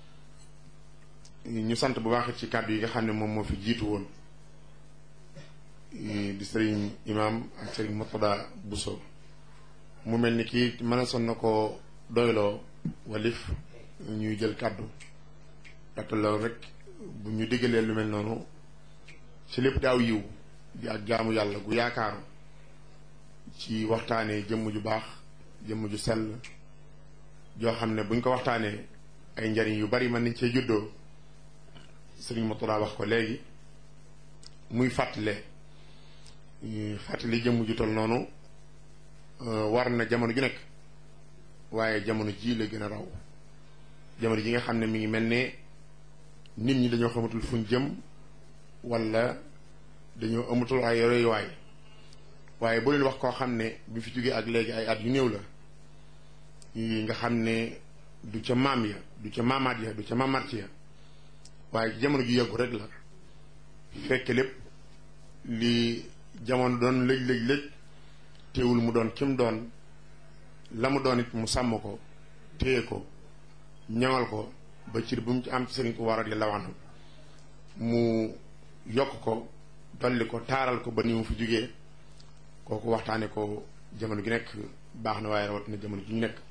ñu sant bu baax ci kàddu yi nga xam ne moom moo fi jiitu woon di sëriñ imam ak sëriñ Mourtada Bousso mu mel ni kii mën a son na ko doyloo walif ñuy jël kàddu ndaxte loolu rek bu ñu diggalee lu mel noonu ci lépp daaw yiw di ak jaamu yàlla gu yaakaaru ci waxtaanee jëmm ju baax jëmm ju sell joo xam ne buñ ko waxtaanee ay njariñ yu bari mën nañ cee juddoo sëriñ Mourtada wax ko léegi muy fàttali jëmm ju tol noonu war na jamono ju nekk waaye jamono ji la gën a raw jamono ji nga xam ne mi ngi mel ne nit ñi dañoo xamatul fuñ jëm wala dañoo amatul ay royuwaay waaye boo leen wax koo xam ne bi fi jógee ak léegi ay at yu néew la nga xam ne du ca maam ya du ca maamaat ya du ca maamaat ya waaye jamono ju yàggu rek la fekk lépp li jamono doon lëj teewul mu doon kim doon la mu doon it mu sàmm ko téye ko ñaŋal ko ba cir bu mu ci am ci sëriñ ko war a di lawanam mu yokk ko dolli ko taaral ko ba ni mu fi jógee kooku waxtaane ko jamono gi nekk baax na waaye rawatina jamono ji ñu nekk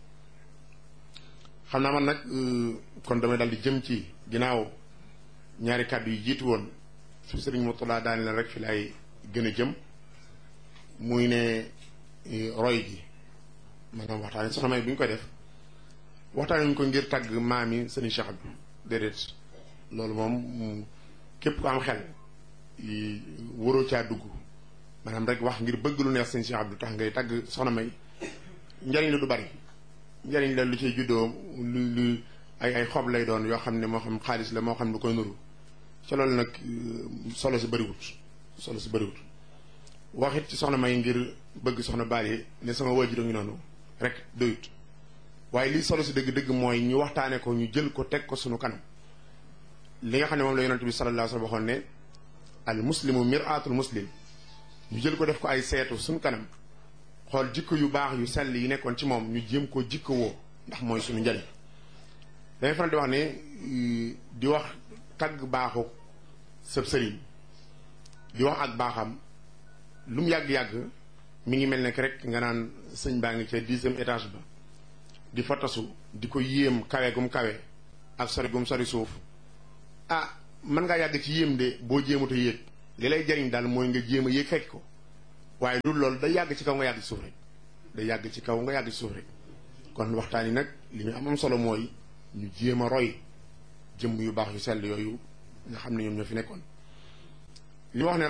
xam naa man nag kon damay dal di jëm ci ginnaaw ñaari kàddu yi jiitu woon su sëriñ Mourtada daane la rek fi lay gën a jëm muy ne roy gi maanaam waxtaane soxna May bu ñu koy def waxtaane ñu ko ngir tàgg maam yi sëriñ Cheikh Abdou déedéet loolu moom képp ko am xel waroo caa dugg maanaam rek wax ngir bëgg lu neex sëriñ Cheikh Abdou tax ngay tàgg soxna May njariñ la du bari njariñ la lu cay juddoo lu ay xob lay doon yoo xam ne moo xam xaalis la moo xam lu koy nuru ca loolu nag solo si bëriwut waxit ci soxna May ngir bëgg soxna Bali ne sama waajur a ngi noonu rek doyut waaye lii solo si dëgg-dëgg mooy ñu waxtaane ko ñu jël ko teg ko sunu kanam li nga xam ne moom la yonent bi sallallahu alayhi wa sallam waxoon ne al muslimu mir'atul muslim ñu jël ko def ko ay seetu sunu kanam xool jikko yu baax yu sell yi nekkoon ci moom ñu jéem koo jikko woo ndax mooy sunu njariñ dangay faral di wax ne di wax tagg baaxu sëb sëriñ di wax ak baaxam lu mu yàgg-yàgg mi ngi mel ne rek nga naan sëñ baa ngi ca 10e étage ba di fa tasu di ko yéem kawe gum kawe ak sori gum sori suuf mën ngaa yàgg ci yéem de boo jéemut a yéeg li lay jariñ daal mooy nga jéem a yéeg fekk ko waaye loolu day yàgg ci kaw nga yàgg ci suuf rek day yàgg ci kaw nga yàgg ci suuf rek kon waxtaan yi nag li ñu am solo mooy ñu jéem a roy jëmm yu baax yu sell yooyu nga xam ne ñoom ñoo fi nekkoon li wax ne